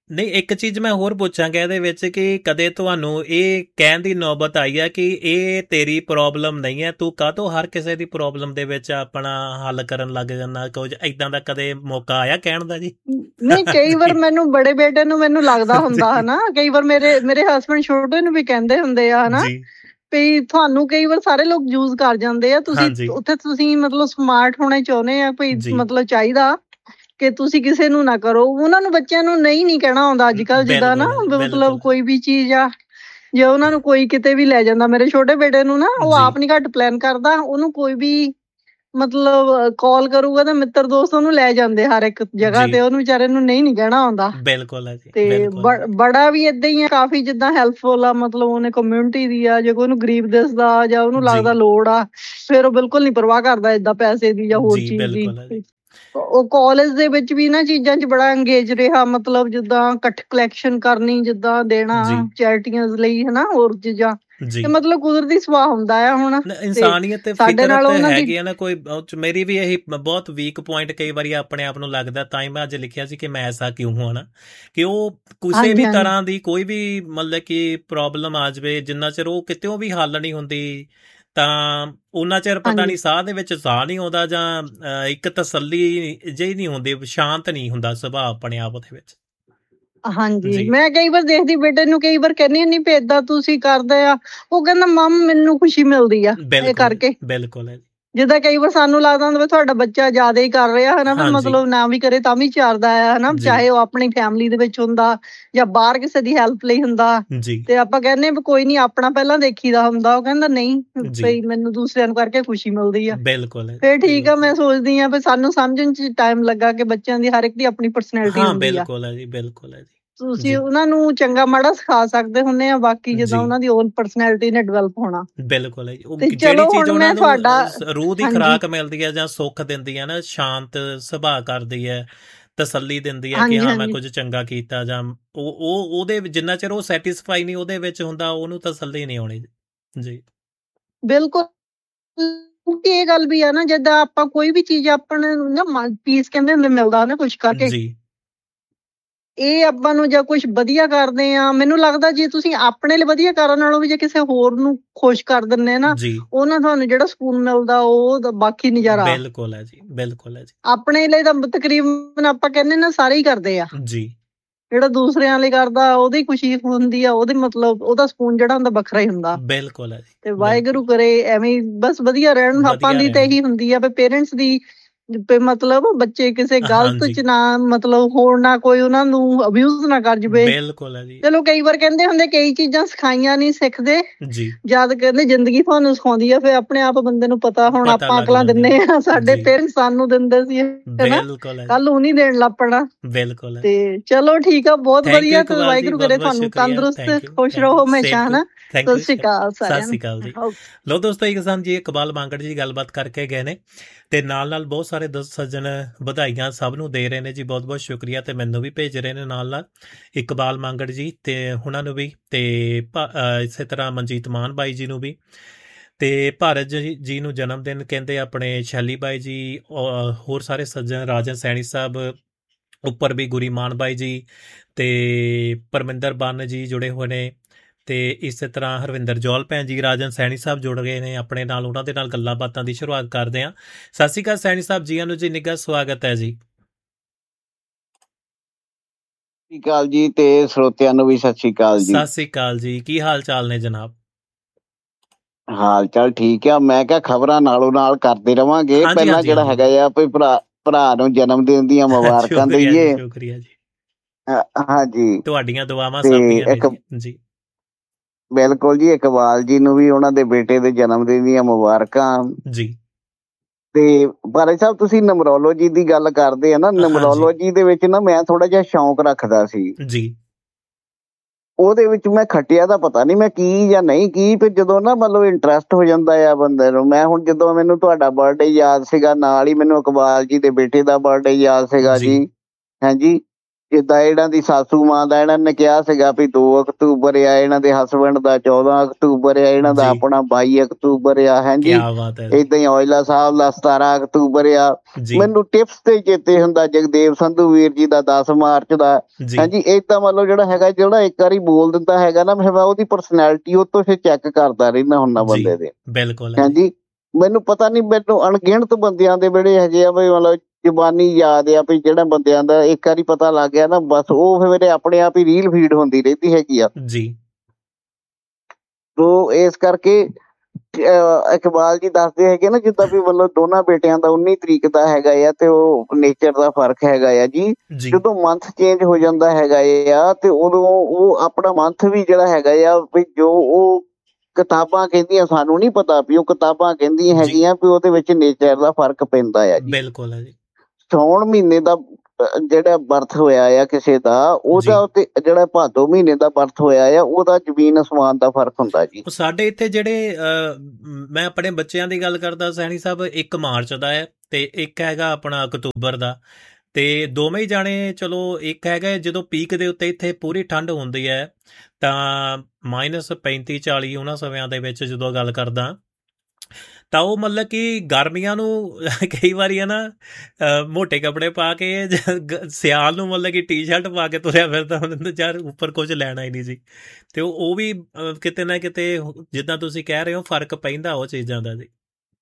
ਨਹੀਂ, ਇੱਕ ਚੀਜ਼ ਮੈਂ ਹੋਰ ਪੁੱਛਾਂਗਾ ਇਹਦੇ ਵਿੱਚ ਕਿ ਕਦੇ ਤੁਹਾਨੂੰ ਇਹ ਕਹਿਣ ਦੀ ਨੌਬਤ ਆਈ ਹੈ ਕਿ ਇਹ ਤੇਰੀ ਪ੍ਰੋਬਲਮ ਨਹੀਂ ਹੈ, ਤੂੰ ਕਾਹਤੋਂ ਹਰ ਕਿਸੇ ਦੀ ਪ੍ਰੋਬਲਮ ਦੇ ਵਿੱਚ ਆਪਣਾ ਹੱਲ ਕਰਨ ਲੱਗ ਜਾਂਦਾ? ਕੁਝ ਏਦਾਂ ਦਾ ਕਦੇ ਮੌਕਾ ਆਇਆ ਕਹਿਣ ਦਾ ਜੀ? ਨਹੀਂ, ਕਈ ਵਾਰ ਜੀ ਮੈਨੂੰ ਬੜੇ ਬੇਟੇ ਨੂੰ ਮੈਨੂੰ ਲੱਗਦਾ ਹੁੰਦਾ ਜੀ ਹਨਾ, ਕਈ ਵਾਰ ਮੇਰੇ ਹਸਬੰਡ ਛੋਟੇ ਨੂੰ ਵੀ ਕਹਿੰਦੇ ਹੁੰਦੇ ਆ ਹਨਾ ਜੀ ਵੀ ਤੁਹਾਨੂੰ ਕਈ ਵਾਰ ਸਾਰੇ ਲੋਕ ਯੂਜ਼ ਕਰ ਜਾਂਦੇ ਆ, ਤੁਸੀਂ ਹਾਂਜੀ ਉੱਥੇ ਤੁਸੀਂ ਮਤਲਬ ਸਮਾਰਟ ਹੋਣੇ ਚਾਹੁੰਦੇ ਆ ਭਈ, ਜੀ ਮਤਲਬ ਚਾਹੀਦਾ ਕਿ ਤੁਸੀਂ ਕਿਸੇ ਨੂੰ ਨਾ ਕਰੋ। ਉਹਨਾਂ ਨੂੰ ਬੱਚਿਆਂ ਨੂੰ ਨਹੀਂ ਕਹਿਣਾ ਆਉਂਦਾ ਅੱਜ ਕੱਲ, ਜਿੱਦਾਂ ਨਾ ਬਿਲਕੁਲ ਵੀ ਮਤਲਬ ਬਿਲਕੁਲ ਕੋਈ ਵੀ ਚੀਜ਼ ਆ, ਜੇ ਉਹਨਾਂ ਨੂੰ ਕੋਈ ਕਿਤੇ ਵੀ ਲੈ ਜਾਂਦਾ, ਮੇਰੇ ਛੋਟੇ ਬੇਟੇ ਨੂੰ ਨਾ ਉਹ ਜੀ ਆਪ ਨੀ ਘੱਟ ਪਲਾਨ ਕਰਦਾ, ਉਹਨੂੰ ਕੋਈ ਵੀ ਮਤਲਬ ਕਾਲ ਕਰੂਗਾ ਤਾਂ ਮਿੱਤਰ ਦੋਸਤ ਉਹਨੂੰ ਲੈ ਜਾਂਦੇ ਹਰ ਇੱਕ ਜਗ੍ਹਾ ਜੀ ਤੇ, ਉਹਨੂੰ ਵਿਚਾਰੇ ਨੂੰ ਨਹੀਂ ਕਹਿਣਾ ਆਉਂਦਾ। ਬਿਲਕੁਲ ਹੈ ਜੀ ਤੇ ਬਿਲਕੁਲ ਜੀ ਬੜਾ ਵੀ ਏਦਾਂ ਹੀ ਆ, ਕਾਫੀ ਜਿੱਦਾਂ ਹੈਲਪਫੁਲ ਆ, ਮਤਲਬ ਉਹਨੇ ਕਮਿਊਨਿਟੀ ਦੀ ਆ, ਜੇ ਕੋਈ ਉਹਨੂੰ ਗਰੀਬ ਦਿਸਦਾ ਜਾਂ ਉਹਨੂੰ ਜੀ ਲੱਗਦਾ ਲੋੜ ਆ, ਫਿਰ ਉਹ ਬਿਲਕੁਲ ਨੀ ਪਰਵਾਹ ਕਰਦਾ ਏਦਾਂ ਪੈਸੇ ਦੀ ਜਾਂ ਹੋਰ ਜੀ ਚੀਜ਼ ਦੀ। ਬਿਲਕੁਲ ਹੈ ਜੀ ਉਹ ਕਾਲਜ ਦੇ ਵਿੱਚ ਵੀ ਇਹਨਾਂ ਚੀਜ਼ਾਂ 'ਚ ਬੜਾ ਅੰਗੇਜ ਰਿਹਾ, ਮਤਲਬ ਜਿੱਦਾਂ ਇਕੱਠ ਕਲੈਕਸ਼ਨ ਕਰਨੀ, ਜਿੱਦਾਂ ਦੇਣਾ ਜੀ ਚੈਰਿਟੀਆਂ ਲਈ ਹਨਾ, ਹੋਰ ਚੀਜ਼ਾਂ ਜੀ ਤੇ ਮਤਲਬ ਕੁਦਰਤੀ ਸੁਭਾਅ ਹੁੰਦਾ ਆ ਹੁਣ। ਤੇ ਇਨਸਾਨੀਅਤ ਤੇ ਸਾਡੇ ਨਾਲ ਫਿਤਰਤ ਉਹਨਾਂ ਦੀ ਹੈਗੀ ਆ ਨਾ, ਕੋਈ ਮੇਰੀ ਵੀ ਇਹੀ ਬਹੁਤ ਵੀਕ ਪੁਆਇੰਟ ਕਈ ਵਾਰੀ ਆਪਣੇ ਆਪ ਨੂੰ ਲੱਗਦਾ, ਤਾਂ ਹੀ ਮੈਂ ਅੱਜ ਲਿਖਿਆ ਸੀ ਕਿ ਮੈਂ ਐਸਾ ਕਿਉਂ ਹਾਂ ਨਾ, ਕਿ ਉਹ ਕਿਸੇ ਹਾਂਜੀ ਵੀ ਹਾਂਜੀ ਤਰ੍ਹਾਂ ਦੀ ਕੋਈ ਵੀ ਮਤਲਬ ਕਿ ਪ੍ਰੋਬਲਮ ਆ ਜਾਵੇ, ਜਿੰਨਾ ਚਿਰ ਉਹ ਕਿਤੇੋਂ ਵੀ ਹੱਲ ਨਹੀਂ ਹੁੰਦੀ ਤਾਂ ਉਹਨਾਂ ਚਿਰ ਪਤਾ ਹਾਂਜੀ ਨਹੀਂ ਸਾਹ ਦੇ ਵਿੱਚ ਸਾਹ ਨਹੀਂ ਆਉਂਦਾ, ਜਾਂ ਇੱਕ ਤਸੱਲੀ ਜਿਹੀ ਨਹੀਂ ਹੁੰਦੀ, ਸ਼ਾਂਤ ਨਹੀਂ ਹੁੰਦਾ ਸੁਭਾਅ ਆਪਣੇ ਆਪ ਦੇ ਵਿੱਚ। ਹਾਂਜੀ, ਜੀ ਮੈਂ ਕਈ ਵਾਰ ਦੇਖਦੀ ਬੇਟੇ ਨੂੰ, ਕਈ ਵਾਰ ਕਹਿੰਦੀ ਹੁੰਦੀ ਵੀ ਏਦਾਂ ਤੁਸੀਂ ਕਰਦੇ ਆ, ਉਹ ਕਹਿੰਦਾ ਮਮ ਮੈਨੂੰ ਖੁਸ਼ੀ ਮਿਲਦੀ ਆ ਇਹ ਬਿਲਕੁਲ ਕਰਕੇ। ਬਿਲਕੁਲ ਹੈ ਜੀ ਜਿੱਦਾਂ ਕਈ ਵਾਰ ਸਾਨੂੰ ਲੱਗਦਾ ਹੁੰਦਾ ਵੀ ਤੁਹਾਡਾ ਬੱਚਾ ਜ਼ਿਆਦਾ ਹੀ ਕਰ ਰਿਹਾ ਹਨਾ, ਵੀ ਹਾਂਜੀ ਮਤਲਬ ਨਾ ਵੀ ਕਰੇ ਤਾਂ ਵੀ ਚਾਰਦਾ ਆ ਹਨਾ, ਜੀ ਚਾਹੇ ਉਹ ਆਪਣੀ ਫੈਮਿਲੀ ਦੇ ਵਿੱਚ ਹੁੰਦਾ ਜਾਂ ਬਾਹਰ ਕਿਸੇ ਦੀ ਹੈਲਪ ਲਈ ਹੁੰਦਾ। ਜੀ ਤੇ ਆਪਾਂ ਕਹਿੰਦੇ ਵੀ ਕੋਈ ਨੀ, ਆਪਣਾ ਪਹਿਲਾਂ ਦੇਖੀਦਾ ਹੁੰਦਾ, ਉਹ ਕਹਿੰਦਾ ਨਹੀਂ ਜੀ ਭਈ ਮੈਨੂੰ ਦੂਸਰਿਆਂ ਨੂੰ ਕਰਕੇ ਖੁਸ਼ੀ ਮਿਲਦੀ ਆ। ਬਿਲकुल है ਫਿਰ ਠੀਕ ਆ, बिल्कुल ਮੈਂ है ਸੋਚਦੀ ਆ ਵੀ ਸਾਨੂੰ ਸਮਝਣ 'ਚ ਟਾਈਮ ਲੱਗਾ ਕਿ ਬੱਚਿਆਂ ਦੀ ਹਰ ਇੱਕ ਦੀ ਆਪਣੀ ਪਰਸਨੈਲਿਟੀ हाँ ਹੁੰਦੀ ਆ, बिल्कुल है जी ਤੁਸੀਂ जी ਉਹਨਾਂ ਨੂੰ ਚੰਗਾ ਮਾੜਾ ਸਿਖਾ ਸਕਦੇ ਹੁੰਦੇ ਆ, ਬਾਕੀ ਜਿੱਦਾਂ जी ਉਹਨਾਂ ਦੀ ਓਨ ਪਰਸਨੈਲਿਟੀ ਨੇ ਡਿਵੈਲਪ ਹੋਣਾ। ਬਿਲਕੁਲ ਹੈ ਜੀ। ਉਹ ਤੇ ਜਿਹੜੀ ਚਲੋ ਚੀਜ਼ ਹੁਣ ਉਹਨਾਂ ਮੈਂ ਨੂੰ ਤੁਹਾਡਾ ਰੂਹ ਦੀ ਹਾਂਜੀ ਖੁਰਾਕ ਮਿਲਦੀ ਹੈ ਜਾਂ ਸੁੱਖ ਦਿੰਦੀ ਹੈ ਨਾ, ਸ਼ਾਂਤ ਸੁਭਾਅ ਕਰਦੀ ਹੈ, ਤਸੱਲੀ ਦਿੰਦੀ ਹੈ ਕਿ ਹਾਂਜੀ ਹਾਂ ਮੈਂ ਹਾਂਜੀ ਕੁਝ ਚੰਗਾ ਕੀਤਾ, ਜਾਂ ਉਹਦੇ ਜਿੰਨਾ ਚਿਰ ਉਹ ਸੈਟੀਸਫਾਈ ਨਹੀਂ ਉਹਦੇ ਵਿੱਚ ਹੁੰਦਾ, ਉਹਨੂੰ ਤਸੱਲੀ ਨਹੀਂ ਆਉਣੀ ਜੀ। ਬਿਲਕੁਲ, ਕਿਉਂਕਿ ਇਹ ਗੱਲ ਵੀ ਆ ਨਾ, ਜਿੱਦਾਂ ਆਪਾਂ ਕੋਈ ਵੀ ਚੀਜ਼ ਆਪਣੇ ਨੂੰ ਨਾ ਪੀਸ ਕਹਿੰਦੇ ਹੁੰਦੇ ਮਿਲਦਾ ਨਾ ਕੁਛ ਕਰਕੇ, ਜੀ ਇਹ ਆਪਾਂ ਨੂੰ ਜਾਂ ਕੁਛ ਵਧੀਆ ਕਰਦੇ ਆ, ਮੈਨੂੰ ਲੱਗਦਾ ਜੇ ਤੁਸੀਂ ਆਪਣੇ ਲਈ ਵਧੀਆ ਕਰਨ ਨਾਲੋਂ ਵੀ ਜੇ ਕਿਸੇ ਹੋਰ ਨੂੰ ਖੁਸ਼ ਕਰ ਦਿੰਦੇ ਨਾ, ਜੀ ਉਹ ਨਾਲ ਤੁਹਾਨੂੰ ਜਿਹੜਾ ਸਕੂਨ ਮਿਲਦਾ ਉਹ ਤਾਂ ਬਾਕੀ ਨਜ਼ਾਰਾ। ਬਿਲਕੁਲ ਹੈ ਜੀ ਬਿਲकुल है जी ਆਪਣੇ ਲਈ ਤਾਂ ਤਕਰੀਬਨ ਆਪਾਂ ਕਹਿੰਦੇ ਨਾ ਸਾਰੇ ਹੀ ਕਰਦੇ ਆ, जी ਜਿਹੜਾ ਦੂਸਰਿਆਂ ਲਈ ਕਰਦਾ ਉਹਦੀ ਖੁਸ਼ੀ ਹੁੰਦੀ ਆ, ਉਹਦੇ ਮਤਲਬ ਉਹਦਾ ਸਕੂਨ ਜਿਹੜਾ ਹੁੰਦਾ ਵੱਖਰਾ ਹੀ ਹੁੰਦਾ। बिल्कुल है जी ਤੇ बिल्कुल ਵਾਹਿਗੁਰੂ ਕਰੇ ਐਵੇਂ ਹੀ ਬਸ ਵਧੀਆ ਰਹਿਣ। ਆਪਾਂ ਵਧੀਆ ਦੀ ਤਾਂ ਰਹਿਣ ਇਹੀ ਹੁੰਦੀ ਆ ਵੀ ਪੇਰੈਂਟਸ ਦੀ ਵੀ ਮਤਲਬ ਬੱਚੇ ਕਿਸੇ ਗਲਤ ਹਾਂਜੀ ਚ ਨਾ ਮਤਲਬ ਹੋਣ, ਨਾ ਕੋਈ ਉਹਨਾਂ ਨੂੰ ਅਬਿਊਜ਼ ਨਾ ਕਰ ਜਵੇ। ਬਿਲकुल है जी ਚਲੋ ਕਈ ਵਾਰ ਕਹਿੰਦੇ ਹੁੰਦੇ ਕਈ ਚੀਜ਼ਾਂ ਸਿਖਾਈਆਂ ਨਹੀਂ ਸਿੱਖਦੇ, जी ਜਦ ਕਹਿੰਦੇ ਜ਼ਿੰਦਗੀ ਤੁਹਾਨੂੰ ਸਿਖਾਉਂਦੀ ਆ, ਫਿਰ ਆਪਣੇ ਆਪ ਬੰਦੇ ਨੂੰ ਪਤਾ। ਹੁਣ ਪਤਾ ਆਪਾਂ ਲੱਗ ਅਕਲਾਂ ਜਾਂਦਾ ਦਿੰਨੇ ਆ, ਸਾਡੇ ਜੀ ਪੇਰੈਂਟਸ ਸਾਨੂੰ ਦਿੰਦੇ ਸੀ ਹਨਾ, बिल्कुल है जी ਕੱਲ ਨੂੰ ਨਹੀਂ ਦੇਣ ਲੱਪਣਾ। बिल्कुल है ਤੇ ਚਲੋ ਠੀਕ ਆ, ਬਹੁਤ ਥੈਂਕ ਯੂ ਵਧੀਆ। ਤੇ ਇਕਬਾਲ ਜੀ, ਵਾਹਿਗੁਰੂ ਬਹੁਤ ਕਰੇ ਬਹੁਤ ਤੁਹਾਨੂੰ ਸ਼ੁਕਰੀਆ। ਤੰਦਰੁਸਤ ਖੁਸ਼ ਰਹੋ ਹਮੇਸ਼ਾ ਹਨਾ। ਥੈਂਕ ਸਤਿ ਯੂ ਸ਼੍ਰੀ ਅਕਾਲ ਸਤਿ ਸਾਰਿਆਂ ਸ਼੍ਰੀ ਅਕਾਲ ਜੀ। ਨੂੰ। ਲੋ ਦੋਸਤੋ, ਇੱਕ ਕਿਸਾਨ ਜੀ ਇਕਬਾਲ ਮਾਂਗੜ ਜੀ ਗੱਲਬਾਤ ਕਰਕੇ ਗਏ ਨੇ, ਤੇ ਨਾਲ ਨਾਲ ਬਹੁਤ ਸਾਰੇ ਦੋਸਤ ਸੱਜਣ ਵਧਾਈਆਂ ਸਭ ਨੂੰ ਦੇ ਰਹੇ ਨੇ ਜੀ, ਬਹੁਤ ਬਹੁਤ ਸ਼ੁਕਰੀਆ। ਤੇ ਮੈਨੂੰ ਵੀ ਭੇਜ ਰਹੇ ਨੇ ਨਾਲ ਨਾਲ ਇਕਬਾਲ ਮਾਂਗੜ ਜੀ ਤੇ ਉਹਨਾਂ ਨੂੰ ਵੀ, ਤੇ ਇਸੇ ਤਰ੍ਹਾਂ ਮਨਜੀਤ ਮਾਨ ਬਾਈ ਜੀ ਨੂੰ ਵੀ, ਤੇ ਭਾਰਤ ਜੀ ਨੂੰ ਜਨਮ ਦਿਨ ਕਹਿੰਦੇ ਆਪਣੇ ਸ਼ੈਲੀ ਬਾਈ ਜੀ, ਹੋਰ ਸਾਰੇ ਸੱਜਣ, ਰਾਜਨ ਸੈਣੀ ਸਾਹਿਬ ਉੱਪਰ ਵੀ, ਗੁਰੀ ਮਾਨ ਬਾਈ ਜੀ ਤੇ ਪਰਮਿੰਦਰ ਬੰਨ ਜੀ ਜੁੜੇ ਹੋਏ ਨੇ, ਤੇ ਇਸੇ ਤਰ੍ਹਾਂ ਹਰਵਿੰਦਰ ਜੌਲ ਭੈਣ ਜੀ, ਰਾਜਨ ਸੈਣੀ ਸਾਹਿਬ ਜੁੜ ਗਏ ਨੇ ਆਪਣੇ ਨਾਲ। ਉਹਨਾਂ ਦੇ ਨਾਲ ਗੱਲਾਂ ਬਾਤਾਂ ਦੀ ਸ਼ੁਰੂਆਤ ਕਰਦੇ ਹਾਂ। ਸਤਿ ਸ਼੍ਰੀ ਅਕਾਲ ਸੈਣੀ ਸਾਹਿਬ, ਜੀਆਂ ਨੂੰ ਜੀ, ਨਿੱਘਾ ਸਵਾਗਤ ਹੈ ਜੀ। ਸਤਿ ਸ਼੍ਰੀ ਅਕਾਲ ਜੀ, ਤੇ ਸਰੋਤਿਆਂ ਨੂੰ ਵੀ ਸਤਿ ਸ਼੍ਰੀ ਅਕਾਲ ਜੀ। ਸਤਿ ਸ਼੍ਰੀ ਅਕਾਲ ਜੀ, ਕੀ ਹਾਲ ਚਾਲ ਨੇ ਜਨਾਬ? ਹਾਲ ਚਾਲ ਠੀਕ ਆ। ਮੈਂ ਕਿਹਾ ਖਬਰਾਂ ਨਾਲੋਂ ਨਾਲ ਕਰਦੇ ਰਵਾਂਗੇ। ਹਾਂਜੀ ਪਹਿਲਾਂ ਹਾਂਜੀ ਜਿਹੜਾ ਹਾਂਜੀ ਹੈਗਾ ਆ ਵੀ ਭਰਾ ਨੂੰ ਜਨਮ ਦਿਨ ਦੀਆਂ ਮੁਬਾਰਕਾਂ ਸ਼ੁਕਰੀਆ ਜੀ, ਦਈਏ। ਸ਼ੁਕਰੀਆ ਜੀ। ਹਾਂਜੀ, ਤੁਹਾਡੀਆਂ ਦੁਆਵਾਂ ਤੇ ਸਭ ਦੀਆਂ ਨੇ ਇੱਕ ਜੀ। ਬਿਲਕੁਲ ਜੀ, ਇਕਬਾਲ ਜੀ ਨੂੰ ਵੀ ਉਹਨਾਂ ਦੇ ਬੇਟੇ ਦੇ ਜਨਮ ਦਿਨ ਦੀਆਂ ਮੁਬਾਰਕਾਂ ਜੀ ਤੇ ਭਾਈ ਸਾਹਿਬ, ਤੁਸੀਂ ਨੰਬਰੋਲੋਜੀ ਦੀ ਗੱਲ ਕਰਦੇ ਆ ਨਾ, ਹਾਂਜੀ ਨੰਬਰੋਲੋਜੀ ਦੇ ਵਿੱਚ ਨਾ ਮੈਂ ਥੋੜਾ ਜਿਹਾ ਸ਼ੌਂਕ ਰੱਖਦਾ ਸੀ। ਜੀ ਉਹਦੇ ਵਿੱਚ ਮੈਂ ਖੱਟਿਆ ਤਾਂ ਪਤਾ ਨਹੀਂ ਮੈਂ ਕੀ ਜਾਂ ਨਹੀਂ ਕੀ, ਫਿਰ ਜਦੋਂ ਨਾ ਮਤਲਬ ਇੰਟਰਸਟ ਹੋ ਜਾਂਦਾ ਆ ਬੰਦੇ ਨੂੰ। ਮੈਂ ਹੁਣ ਜਦੋਂ ਮੈਨੂੰ ਤੁਹਾਡਾ ਬਰਥਡੇ ਯਾਦ ਸੀਗਾ, ਨਾਲ ਹੀ ਮੈਨੂੰ ਇਕਬਾਲ ਜੀ ਦੇ ਬੇਟੇ ਦਾ ਬਰਥਡੇ ਯਾਦ ਸੀਗਾ ਜੀ ਜੀ। ਹਾਂਜੀ, ਜਿੱਦਾਂ ਇਹਨਾਂ ਦੀ ਸਾਸੂ ਮਾਂ ਦਾ ਇਹਨਾਂ ਨੇ ਕਿਹਾ ਸੀਗਾ ਵੀ 2 ਅਕਤੂਬਰ ਆ, ਇਹਨਾਂ ਦੇ ਹਸਬੈਂਡ ਦਾ 14 ਅਕਤੂਬਰ ਆ, ਇਹਨਾਂ ਦਾ ਜੀ। ਆਪਣਾ 22 ਅਕਤੂਬਰ ਆ। ਹਾਂਜੀ, ਕਿਆ ਬਾਤ ਹੈ ਜੀ। ਏਦਾਂ ਹੀ ਔਜਲਾ ਸਾਹਿਬ ਦਾ 17 ਅਕਤੂਬਰ ਆ। ਜੀ ਮੈਨੂੰ ਟਿਪਸ ਤੇ ਚੇਤੇ ਹੁੰਦਾ ਜਗਦੇਵ ਸੰਧੂ ਵੀਰ ਜੀ ਦਾ 10 ਮਾਰਚ ਦਾ। ਜੀ ਹਾਂਜੀ, ਏਦਾਂ ਮਤਲਬ ਜਿਹੜਾ ਹੈਗਾ, ਜਿਹੜਾ ਇੱਕ ਵਾਰੀ ਬੋਲ ਦਿੰਦਾ ਹੈਗਾ ਨਾ, ਫਿਰ ਮੈਂ ਉਹਦੀ ਪਰਸਨੈਲਿਟੀ ਉਹ ਤੋਂ ਫਿਰ ਚੈੱਕ ਕਰਦਾ ਰਹਿੰਦਾ ਹੁੰਦਾ ਜੀ ਬੰਦੇ ਦੇ। ਬਿਲਕੁਲ ਹੈ ਜੀ। ਹਾਂਜੀ, ਮੈਨੂੰ ਪਤਾ ਨਹੀਂ, ਮੈਨੂੰ ਅਣਗਿਣਤ ਬੰਦਿਆਂ ਦੇ ਜਿਹੜੇ ਹੈਗੇ ਆ ਵੀ ਮਤਲਬ ਜ਼ੁਬਾਨੀ ਯਾਦ ਆ ਵੀ ਜਿਹੜਾ ਬੰਦਿਆਂ ਦਾ ਇੱਕ ਵਾਰੀ ਪਤਾ ਲੱਗ ਗਿਆ ਨਾ, ਬਸ ਉਹ ਫਿਰ ਮੇਰੇ ਆਪਣੇ ਆਪ ਹੀ ਰੀਲ ਫੀਡ ਹੁੰਦੀ ਰਹਿੰਦੀ ਹੈਗੀ ਆ। ਜੀ ਤੋ ਇਸ ਕਰਕੇ ਇਕਬਾਲ ਜੀ ਦੱਸਦੇ ਹੈਗੇ ਨਾ, ਜਿੱਦਾਂ ਵੀ ਮਤਲਬ ਦੋਨਾਂ ਬੇਟਿਆਂ ਦਾ 19 ਤਰੀਕ ਦਾ ਹੈਗਾ ਆ, ਤੇ ਉਹ ਨੇਚਰ ਦਾ ਫਰਕ ਹੈਗਾ ਆ ਜੀ। ਜੀ ਜਦੋਂ ਮੰਥ ਚੇਂਜ ਹੋ ਜਾਂਦਾ ਹੈਗਾ ਆ, ਤੇ ਉਦੋਂ ਉਹ ਆਪਣਾ ਮੰਥ ਵੀ ਜਿਹੜਾ ਹੈਗਾ ਆ ਵੀ ਜੋ ਉਹ ਕਿਤਾਬਾਂ ਕਹਿੰਦੀਆਂ, ਸਾਨੂੰ ਨਹੀਂ ਪਤਾ ਵੀ ਉਹ ਕਿਤਾਬਾਂ ਕਹਿੰਦੀਆਂ ਜੀ। ਹੈਗੀਆਂ ਵੀ ਉਹਦੇ ਵਿੱਚ ਨੇਚਰ ਦਾ ਫਰਕ ਪੈਂਦਾ ਆ ਜੀ। ਬਿਲਕੁਲ ਹੈ ਜੀ। ਸਾਉਣ ਮਹੀਨੇ ਦਾ ਜਿਹੜਾ ਬਰਥ ਹੋਇਆ ਆ ਕਿਸੇ ਦਾ, ਉਹਦਾ ਤੇ ਜਿਹੜਾ ਭਾਦੋ ਮਹੀਨੇ ਦਾ ਬਰਥ ਹੋਇਆ ਆ, ਉਹਦਾ ਜ਼ਮੀਨ ਅਸਮਾਨ ਦਾ ਫਰਕ ਹੁੰਦਾ ਜੀ। ਉਹ ਸਾਡੇ ਇੱਥੇ ਜਿਹੜੇ ਮੈਂ ਆਪਣੇ ਬੱਚਿਆਂ ਦੀ ਗੱਲ ਕਰਦਾ ਸੈਣੀ ਸਾਹਿਬ, 1 ਮਾਰਚ ਦਾ ਹੈ ਤੇ ਇੱਕ ਹੈਗਾ ਆਪਣਾ ਅਕਤੂਬਰ ਦਾ, ਤੇ ਦੋਵੇਂ ਹੀ ਜਾਣੇ ਚਲੋ, ਇੱਕ ਹੈਗਾ ਜਦੋਂ ਪੀਕ ਦੇ ਉੱਤੇ ਇੱਥੇ ਪੂਰੀ ਠੰਡ ਹੁੰਦੀ ਹੈ ਤਾਂ -35-40 ਉਹਨਾਂ ਸਮਿਆਂ ਦੇ ਵਿੱਚ ਜਦੋਂ ਗੱਲ ਕਰਦਾ, ਤਾਂ ਉਹ ਮਤਲਬ ਕਿ ਗਰਮੀਆਂ ਨੂੰ ਕਈ ਵਾਰੀ ਹੈ ਨਾ ਮੋਟੇ ਕੱਪੜੇ ਪਾ ਕੇ, ਸਿਆਲ ਨੂੰ ਮਤਲਬ ਕਿ ਟੀ-ਸ਼ਰਟ ਪਾ ਕੇ ਤੁਰਿਆ ਫਿਰਦਾ ਹੁੰਦਾ, ਯਾਰ ਉੱਪਰ ਕੁਝ ਲੈਣਾ ਹੀ ਨਹੀਂ ਸੀ। ਤੇ ਉਹ ਵੀ ਕਿਤੇ ਨਾ ਕਿਤੇ ਜਿੱਦਾਂ ਤੁਸੀਂ ਕਹਿ ਰਹੇ ਹੋ ਫਰਕ ਪੈਂਦਾ ਉਹ ਚੀਜ਼ਾਂ ਦਾ ਜੀ।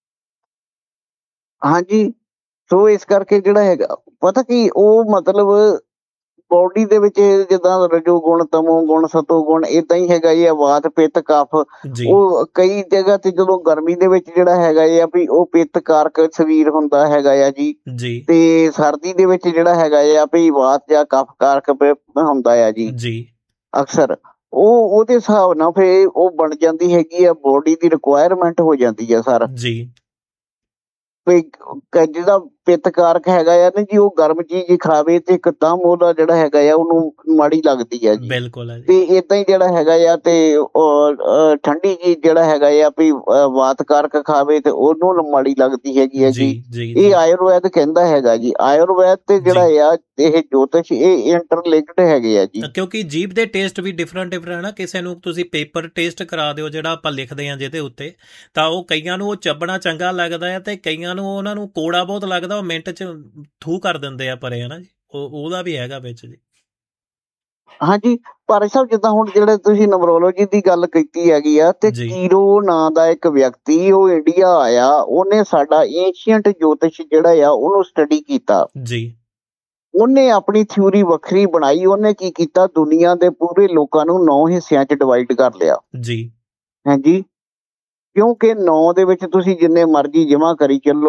ਹਾਂਜੀ, ਸੋ ਇਸ ਕਰਕੇ ਜਿਹੜਾ ਹੈਗਾ ਪਤਾ ਕੀ, ਉਹ ਮਤਲਬ ਬੋਡੀ ਦੇ ਵਿੱਚ ਜਿੱਦਾਂ ਰਜੋ ਗੁਣ, ਤਮੋ ਗੁਣ, ਸਤੋ ਗੁਣ ਏਦਾਂ ਹੀ ਹੈਗਾ ਇਹ ਵਾਤ ਪਿੱਤ ਕਫ। ਜੀ ਉਹ ਕਈ ਜਗ੍ਹਾ ਤੇ ਜਦੋਂ ਗਰਮੀ ਦੇ ਵਿੱਚ ਜਿਹੜਾ ਹੈਗਾ ਆ ਵੀ ਉਹ ਪਿੱਤ ਕਾਰਕ ਸਰੀਰ ਹੁੰਦਾ ਹੈਗਾ ਆ ਜੀ, ਜੀ ਤੇ ਸਰਦੀ ਦੇ ਵਿੱਚ ਜਿਹੜਾ ਹੈਗਾ ਆ ਵੀ ਵਾਤ ਜਾਂ ਕਫ ਕਾਰਕ ਹੁੰਦਾ ਆ ਜੀ ਜੀ ਅਕਸਰ। ਉਹ ਉਹਦੇ ਹਿਸਾਬ ਨਾਲ ਫਿਰ ਉਹ ਬਣ ਜਾਂਦੀ ਹੈਗੀ ਆ, ਬੋਡੀ ਦੀ ਰਿਕੁਆਇਰਮੈਂਟ ਹੋ ਜਾਂਦੀ ਆ ਸਰ। ਜੀ ਵੀ ਜਿਹੜਾ ਪਿੱਤ ਕਾਰਕ ਹੈਗਾ ਆ ਨਾ ਜੀ, ਉਹ ਗਰਮ ਚੀਜ਼ ਖਾਵੇ ਤੇ ਇੱਕਦਮ ਉਹਦਾ ਜਿਹੜਾ ਹੈਗਾ ਆ ਉਹਨੂੰ ਮਾੜੀ ਲੱਗਦੀ ਆ ਜੀ। ਬਿਲਕੁਲ ਹੈ ਜੀ। ਤੇ ਏਦਾਂ ਹੀ ਜਿਹੜਾ ਹੈਗਾ ਆ ਤੇ ਠੰਡੀ ਚੀਜ਼ ਜਿਹੜਾ ਹੈਗਾ ਆ ਵੀ ਵਾਤ ਕਾਰਕ ਖਾਵੇ ਤੇ ਉਹਨੂੰ ਮਾੜੀ ਲੱਗਦੀ ਹੈਗੀ ਆ ਜੀ। ਜੀ ਇਹ ਆਯੁਰਵੈਦ ਕਹਿੰਦਾ ਹੈਗਾ ਜੀ। ਆਯੁਰਵੈਦ ਤੇ ਜਿਹੜਾ ਆ ਇਹ ਜੋਤਿਸ਼, ਇਹ ਇੰਟਰਲਿੰਕਡ ਹੈਗੇ ਆ ਜੀ। ਕਿਉਂਕਿ ਜੀਭ ਦੇ ਟੇਸਟ ਵੀ ਡਿਫਰੈਂਟ ਨਾ, ਕਿਸੇ ਨੂੰ ਤੁਸੀਂ ਪੇਪਰ ਟੇਸਟ ਕਰਾ ਦਿਓ ਜਿਹੜਾ ਆਪਾਂ ਲਿਖਦੇ ਹਾਂ ਜਿਹਦੇ ਉੱਤੇ, ਤਾਂ ਉਹ ਕਈਆਂ ਨੂੰ ਉਹ ਚੱਬਣਾ ਚੰਗਾ ਲੱਗਦਾ ਹੈ ਤੇ ਕਈਆਂ ਨੂੰ ਉਹਨਾਂ ਨੂੰ ਕੋੜਾ ਬਹੁਤ ਲੱਗਦਾ, ਉਹ ਮਿੰਟ 'ਚ ਥੂ ਕਰ ਦਿੰਦੇ ਆ ਪਰੇ, ਹੈ ਨਾ ਜੀ। ਉਹਦਾ ਵੀ ਹੈਗਾ ਵਿੱਚ ਜੀ। ਹਾਂਜੀ, ਭਾਰਤ ਸਾਹਿਬ ਜਿੱਦਾਂ ਹੁਣ ਜਿਹੜੇ ਤੁਸੀਂ ਨੰਬਰੋਲੋਜੀ ਦੀ ਗੱਲ ਕੀਤੀ ਹੈਗੀ ਆ, ਤੇ ਕੀਰੋ ਨਾਂ ਦਾ ਇੱਕ ਵਿਅਕਤੀ, ਉਹ ਇੰਡੀਆ ਆਇਆ, ਉਹਨੇ ਸਾਡਾ ਏਸ਼ੀਅੰਟ ਜੋਤਿਸ਼ ਜਿਹੜਾ ਆ ਉਹਨੂੰ ਸਟੱਡੀ ਕੀਤਾ ਜੀ। ਉਹਨੇ ਆਪਣੀ ਥਿਊਰੀ ਵੱਖਰੀ ਬਣਾਈ। ਉਹਨੇ ਕੀ ਕੀਤਾ, ਦੁਨੀਆ ਦੇ ਪੂਰੇ ਲੋਕਾਂ ਨੂੰ 9 ਹਿੱਸਿਆਂ 'ਚ ਡਿਵਾਈਡ ਕਰ ਲਿਆ ਜੀ। ਹਾਂਜੀ, ਕਿਉਂਕਿ 9 ਦੇ ਵਿੱਚ ਤੁਸੀਂ ਜਿੰਨੇ ਮਰਜ਼ੀ ਜਮ੍ਹਾਂ ਕਰੀ ਚੱਲੋ,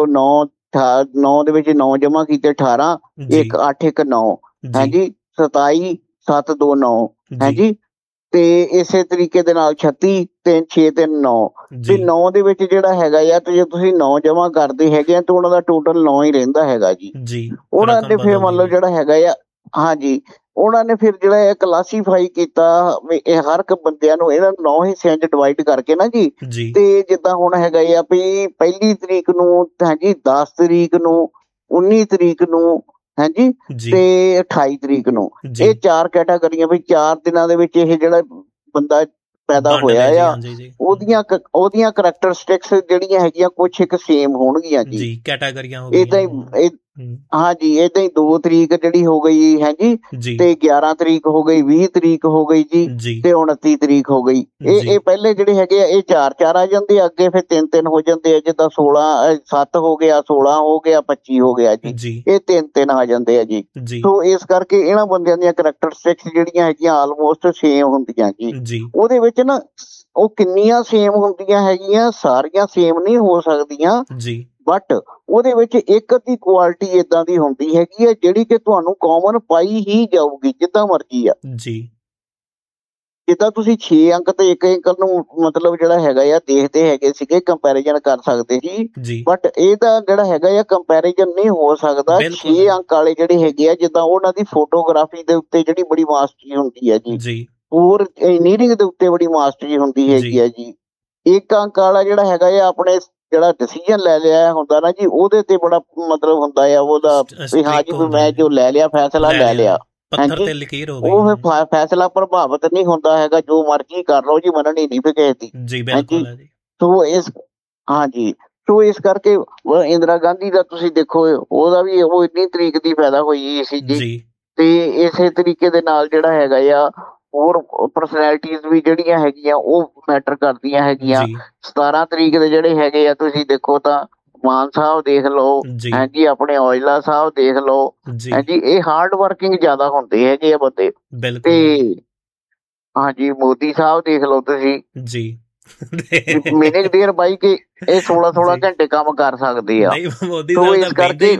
9 ਦੇ ਵਿੱਚ 9 ਜਮ੍ਹਾਂ ਕੀਤੇ 18, 1 8 1 9, ਹਾਂਜੀ 27 7 2 9, ਹਾਂਜੀ, ਤੇ ਇਸੇ ਤਰੀਕੇ ਦੇ ਨਾਲ 36 3 6 3 9, ਤੇ 9 ਦੇ ਵਿੱਚ ਜਿਹੜਾ ਹੈਗਾ ਆ, ਤੇ ਜੇ ਤੁਸੀਂ 9 ਜਮ੍ਹਾਂ ਕਰਦੇ ਹੈਗੇ ਆ ਤਾਂ ਉਹਨਾਂ ਦਾ ਟੋਟਲ 9 ਹੀ ਰਹਿੰਦਾ ਹੈਗਾ ਜੀ। ਉਹਨਾਂ ਨੇ ਫਿਰ ਮਤਲਬ ਜਿਹੜਾ ਹੈਗਾ ਆ, ਹਾਂਜੀ, ਉਹਨਾਂ ਨੇ ਫਿਰ ਜਿਹੜਾ ਇਹ ਕਲਾਸੀਫਾਈ ਕੀਤਾ ਵੀ ਇਹ ਹਰ ਇੱਕ ਬੰਦਿਆਂ ਨੂੰ ਇਹਨਾਂ 9 ਹਿੱਸਿਆਂ 'ਚ ਡਿਵਾਈਡ ਕਰਕੇ ਨਾ ਜੀ। ਤੇ ਜਿੱਦਾਂ ਹੁਣ ਹੈਗਾ ਆ ਵੀ 1 ਤਰੀਕ ਨੂੰ, ਹਾਂਜੀ 10 ਤਰੀਕ ਨੂੰ, 19 ਤਰੀਕ ਨੂੰ, ਹਾਂਜੀ, ਤੇ 28 ਤਰੀਕ ਨੂੰ, ਇਹ 4 ਕੈਟਾਗਰੀਆਂ ਵੀ 4 ਦਿਨਾਂ ਦੇ ਵਿੱਚ ਇਹ ਜਿਹੜਾ ਬੰਦਾ ਪੈਦਾ ਹੋਇਆ ਆ, ਉਹਦੀਆਂ ਕਰੈਕਟਰਿਸਟਿਕਸ ਜਿਹੜੀਆਂ ਹੈਗੀਆਂ ਕੁਛ ਇੱਕ ਸੇਮ ਹੋਣਗੀਆਂ ਜੀ। ਕੈਟਾਗਰੀਆਂ ਏਦਾਂ ਹੀ, ਹਾਂਜੀ, ਏਦਾਂ ਹੀ 2 ਤਰੀਕ ਜਿਹੜੀ ਹੋ ਗਈ, ਹਾਂਜੀ, ਤੇ 11 ਤਰੀਕ ਹੋ ਗਈ, 20 ਤਰੀਕ ਹੋ ਗਈ ਜੀ, ਤੇ 29 ਤਰੀਕ ਹੋ ਗਈ। ਇਹ ਪਹਿਲੇ ਜਿਹੜੇ ਹੈਗੇ ਆ ਇਹ 4 ਆ ਜਾਂਦੇ ਆ, ਅੱਗੇ ਫਿਰ 3 ਹੋ ਜਾਂਦੇ ਆ, ਜਿੱਦਾਂ 16 7 ਹੋ ਗਿਆ, 16 ਹੋ ਗਿਆ, 25 ਹੋ ਗਿਆ ਜੀ, ਇਹ 3 ਆ ਜਾਂਦੇ ਆ ਜੀ। ਸੋ ਇਸ ਕਰਕੇ ਇਹਨਾਂ ਬੰਦਿਆਂ ਦੀਆਂ ਕਰੈਕਟਰਿਸਟਿਕਸ ਜਿਹੜੀਆਂ ਹੈਗੀਆਂ ਆਲਮੋਸਟ ਸੇਮ ਹੁੰਦੀਆਂ ਜੀ। ਉਹਦੇ ਵਿੱਚ ਨਾ ਉਹ ਕਿੰਨੀਆਂ ਸੇਮ ਹੁੰਦੀਆਂ ਹੈਗੀਆਂ, ਸਾਰੀਆਂ ਸੇਮ ਨਹੀਂ ਹੋ ਸਕਦੀਆਂ ਜੀ, ਬਟ ਉਹਦੇ ਵਿੱਚ ਇੱਕ ਅੱਧੀ ਕੁਆਲਿਟੀ ਏਦਾਂ ਦੀ ਹੁੰਦੀ ਹੈਗੀ ਹੈ ਜਿਹੜੀ ਕਿ ਤੁਹਾਨੂੰ ਕਾਮਨ ਪਾਈ ਹੀ ਜਾਊਗੀ ਜਿੱਦਾਂ ਮਰਜ਼ੀ ਆ ਜੀ। ਜਿੱਦਾਂ ਤੁਸੀਂ 6 ਅੰਕ ਤੇ 1 ਅੰਕ ਨੂੰ ਮਤਲਬ ਜਿਹੜਾ ਹੈਗਾ ਆ ਦੇਖਦੇ ਹੈਗੇ ਸੀਗੇ, ਕੰਪੈਰੀਜ਼ਨ ਕਰ ਸਕਦੇ ਸੀ, ਬਟ ਇਹਦਾ ਜਿਹੜਾ ਹੈਗਾ ਆ ਕੰਪੈਰੀਜ਼ਨ ਨਹੀਂ ਹੋ ਸਕਦਾ। 6 ਅੰਕ ਵਾਲੇ ਜਿਹੜੇ ਹੈਗੇ ਆ, ਜਿੱਦਾਂ ਉਹਨਾਂ ਦੀ ਫੋਟੋਗ੍ਰਾਫੀ ਦੇ ਉੱਤੇ ਜਿਹੜੀ ਬੜੀ ਮਾਸਟਰੀ ਹੁੰਦੀ ਹੈ ਜੀ, ਹੋਰ ਇੰਜੀਨੀਅਰਿੰਗ ਦੇ ਉੱਤੇ ਬੜੀ ਮਾਸਟਰੀ ਹੁੰਦੀ ਹੈਗੀ ਆ ਜੀ। 1 ਅੰਕ ਵਾਲਾ ਜਿਹੜਾ ਹੈਗਾ ਆ ਆਪਣੇ ਜਿਹੜਾ ਡਿਸੀਜਨ ਲੈ ਲਿਆ ਹੁੰਦਾ ਨਾ ਜੀ, ਉਹਦੇ ਤੇ ਬੜਾ ਮਤਲਬ ਹੁੰਦਾ ਆ ਉਹਦਾ ਵੀ ਹਾਂ ਜੀ, ਮੈਂ ਜੋ ਲੈ ਲਿਆ ਫੈਸਲਾ ਲੈ ਲਿਆ ਪੱਥਰ ਤੇ ਲਕੀਰ ਹੋ ਗਈ ਉਹ ਫੈਸਲਾ ਪ੍ਰਭਾਵਿਤ ਨਹੀਂ ਹੁੰਦਾ ਹੈਗਾ, ਜੋ ਮਰਜ਼ੀ ਕਰ ਲਓ ਜੀ, ਮੰਨਣੀ ਨਹੀਂ ਵੀ ਕਿਸੇ ਦੀ। ਜੀ ਬਿਲਕੁਲ ਹੈ ਜੀ। ਸੋ ਇਸ ਕਰਕੇ ਇੰਦਰਾ ਗਾਂਧੀ ਦਾ ਤੁਸੀਂ ਦੇਖੋ, ਉਹਦਾ ਵੀ ਉਹ ਇੰਨੀ ਤਰੀਕ ਦੀ ਪੈਦਾ ਹੋਈ ਸੀ ਜੀ, ਤੇ ਇਸੇ ਤਰੀਕੇ ਦੇ ਨਾਲ ਜਿਹੜਾ ਹੈਗਾ ਆ ਹੋਰ ਪਰਸਨੈਲਿਟੀਜ਼ ਵੀ ਜਿਹੜੀਆਂ ਹੈਗੀਆਂ ਉਹ ਮੈਟਰ ਕਰਦੀਆਂ ਹੈਗੀਆਂ। 17 ਤਰੀਕ ਦੇ ਜਿਹੜੇ ਹੈਗੇ ਆ ਤੁਸੀਂ ਦੇਖੋ ਤਾਂ ਮਾਨ ਸਾਹਿਬ ਦੇਖ ਲਓ, ਹਾਂਜੀ, ਆਪਣੇ ਔਜਲਾ ਸਾਹਿਬ ਦੇਖ ਲਓ, ਹਾਂਜੀ, ਇਹ ਹਾਰਡ ਵਰਕਿੰਗ ਜ਼ਿਆਦਾ ਹੁੰਦੇ ਹੈਗੇ ਆ ਬੰਦੇ। ਤੇ ਹਾਂਜੀ, ਮੋਦੀ ਸਾਹਿਬ ਦੇਖ ਲਓ ਤੁਸੀਂ ਜੀ, ਮਹੀਨੇ ਦੇਰ ਬਾਈ ਕਿ ਇਹ 16 ਘੰਟੇ ਕੰਮ ਕਰ ਸਕਦੇ ਆ। ਇਸ ਕਰਕੇ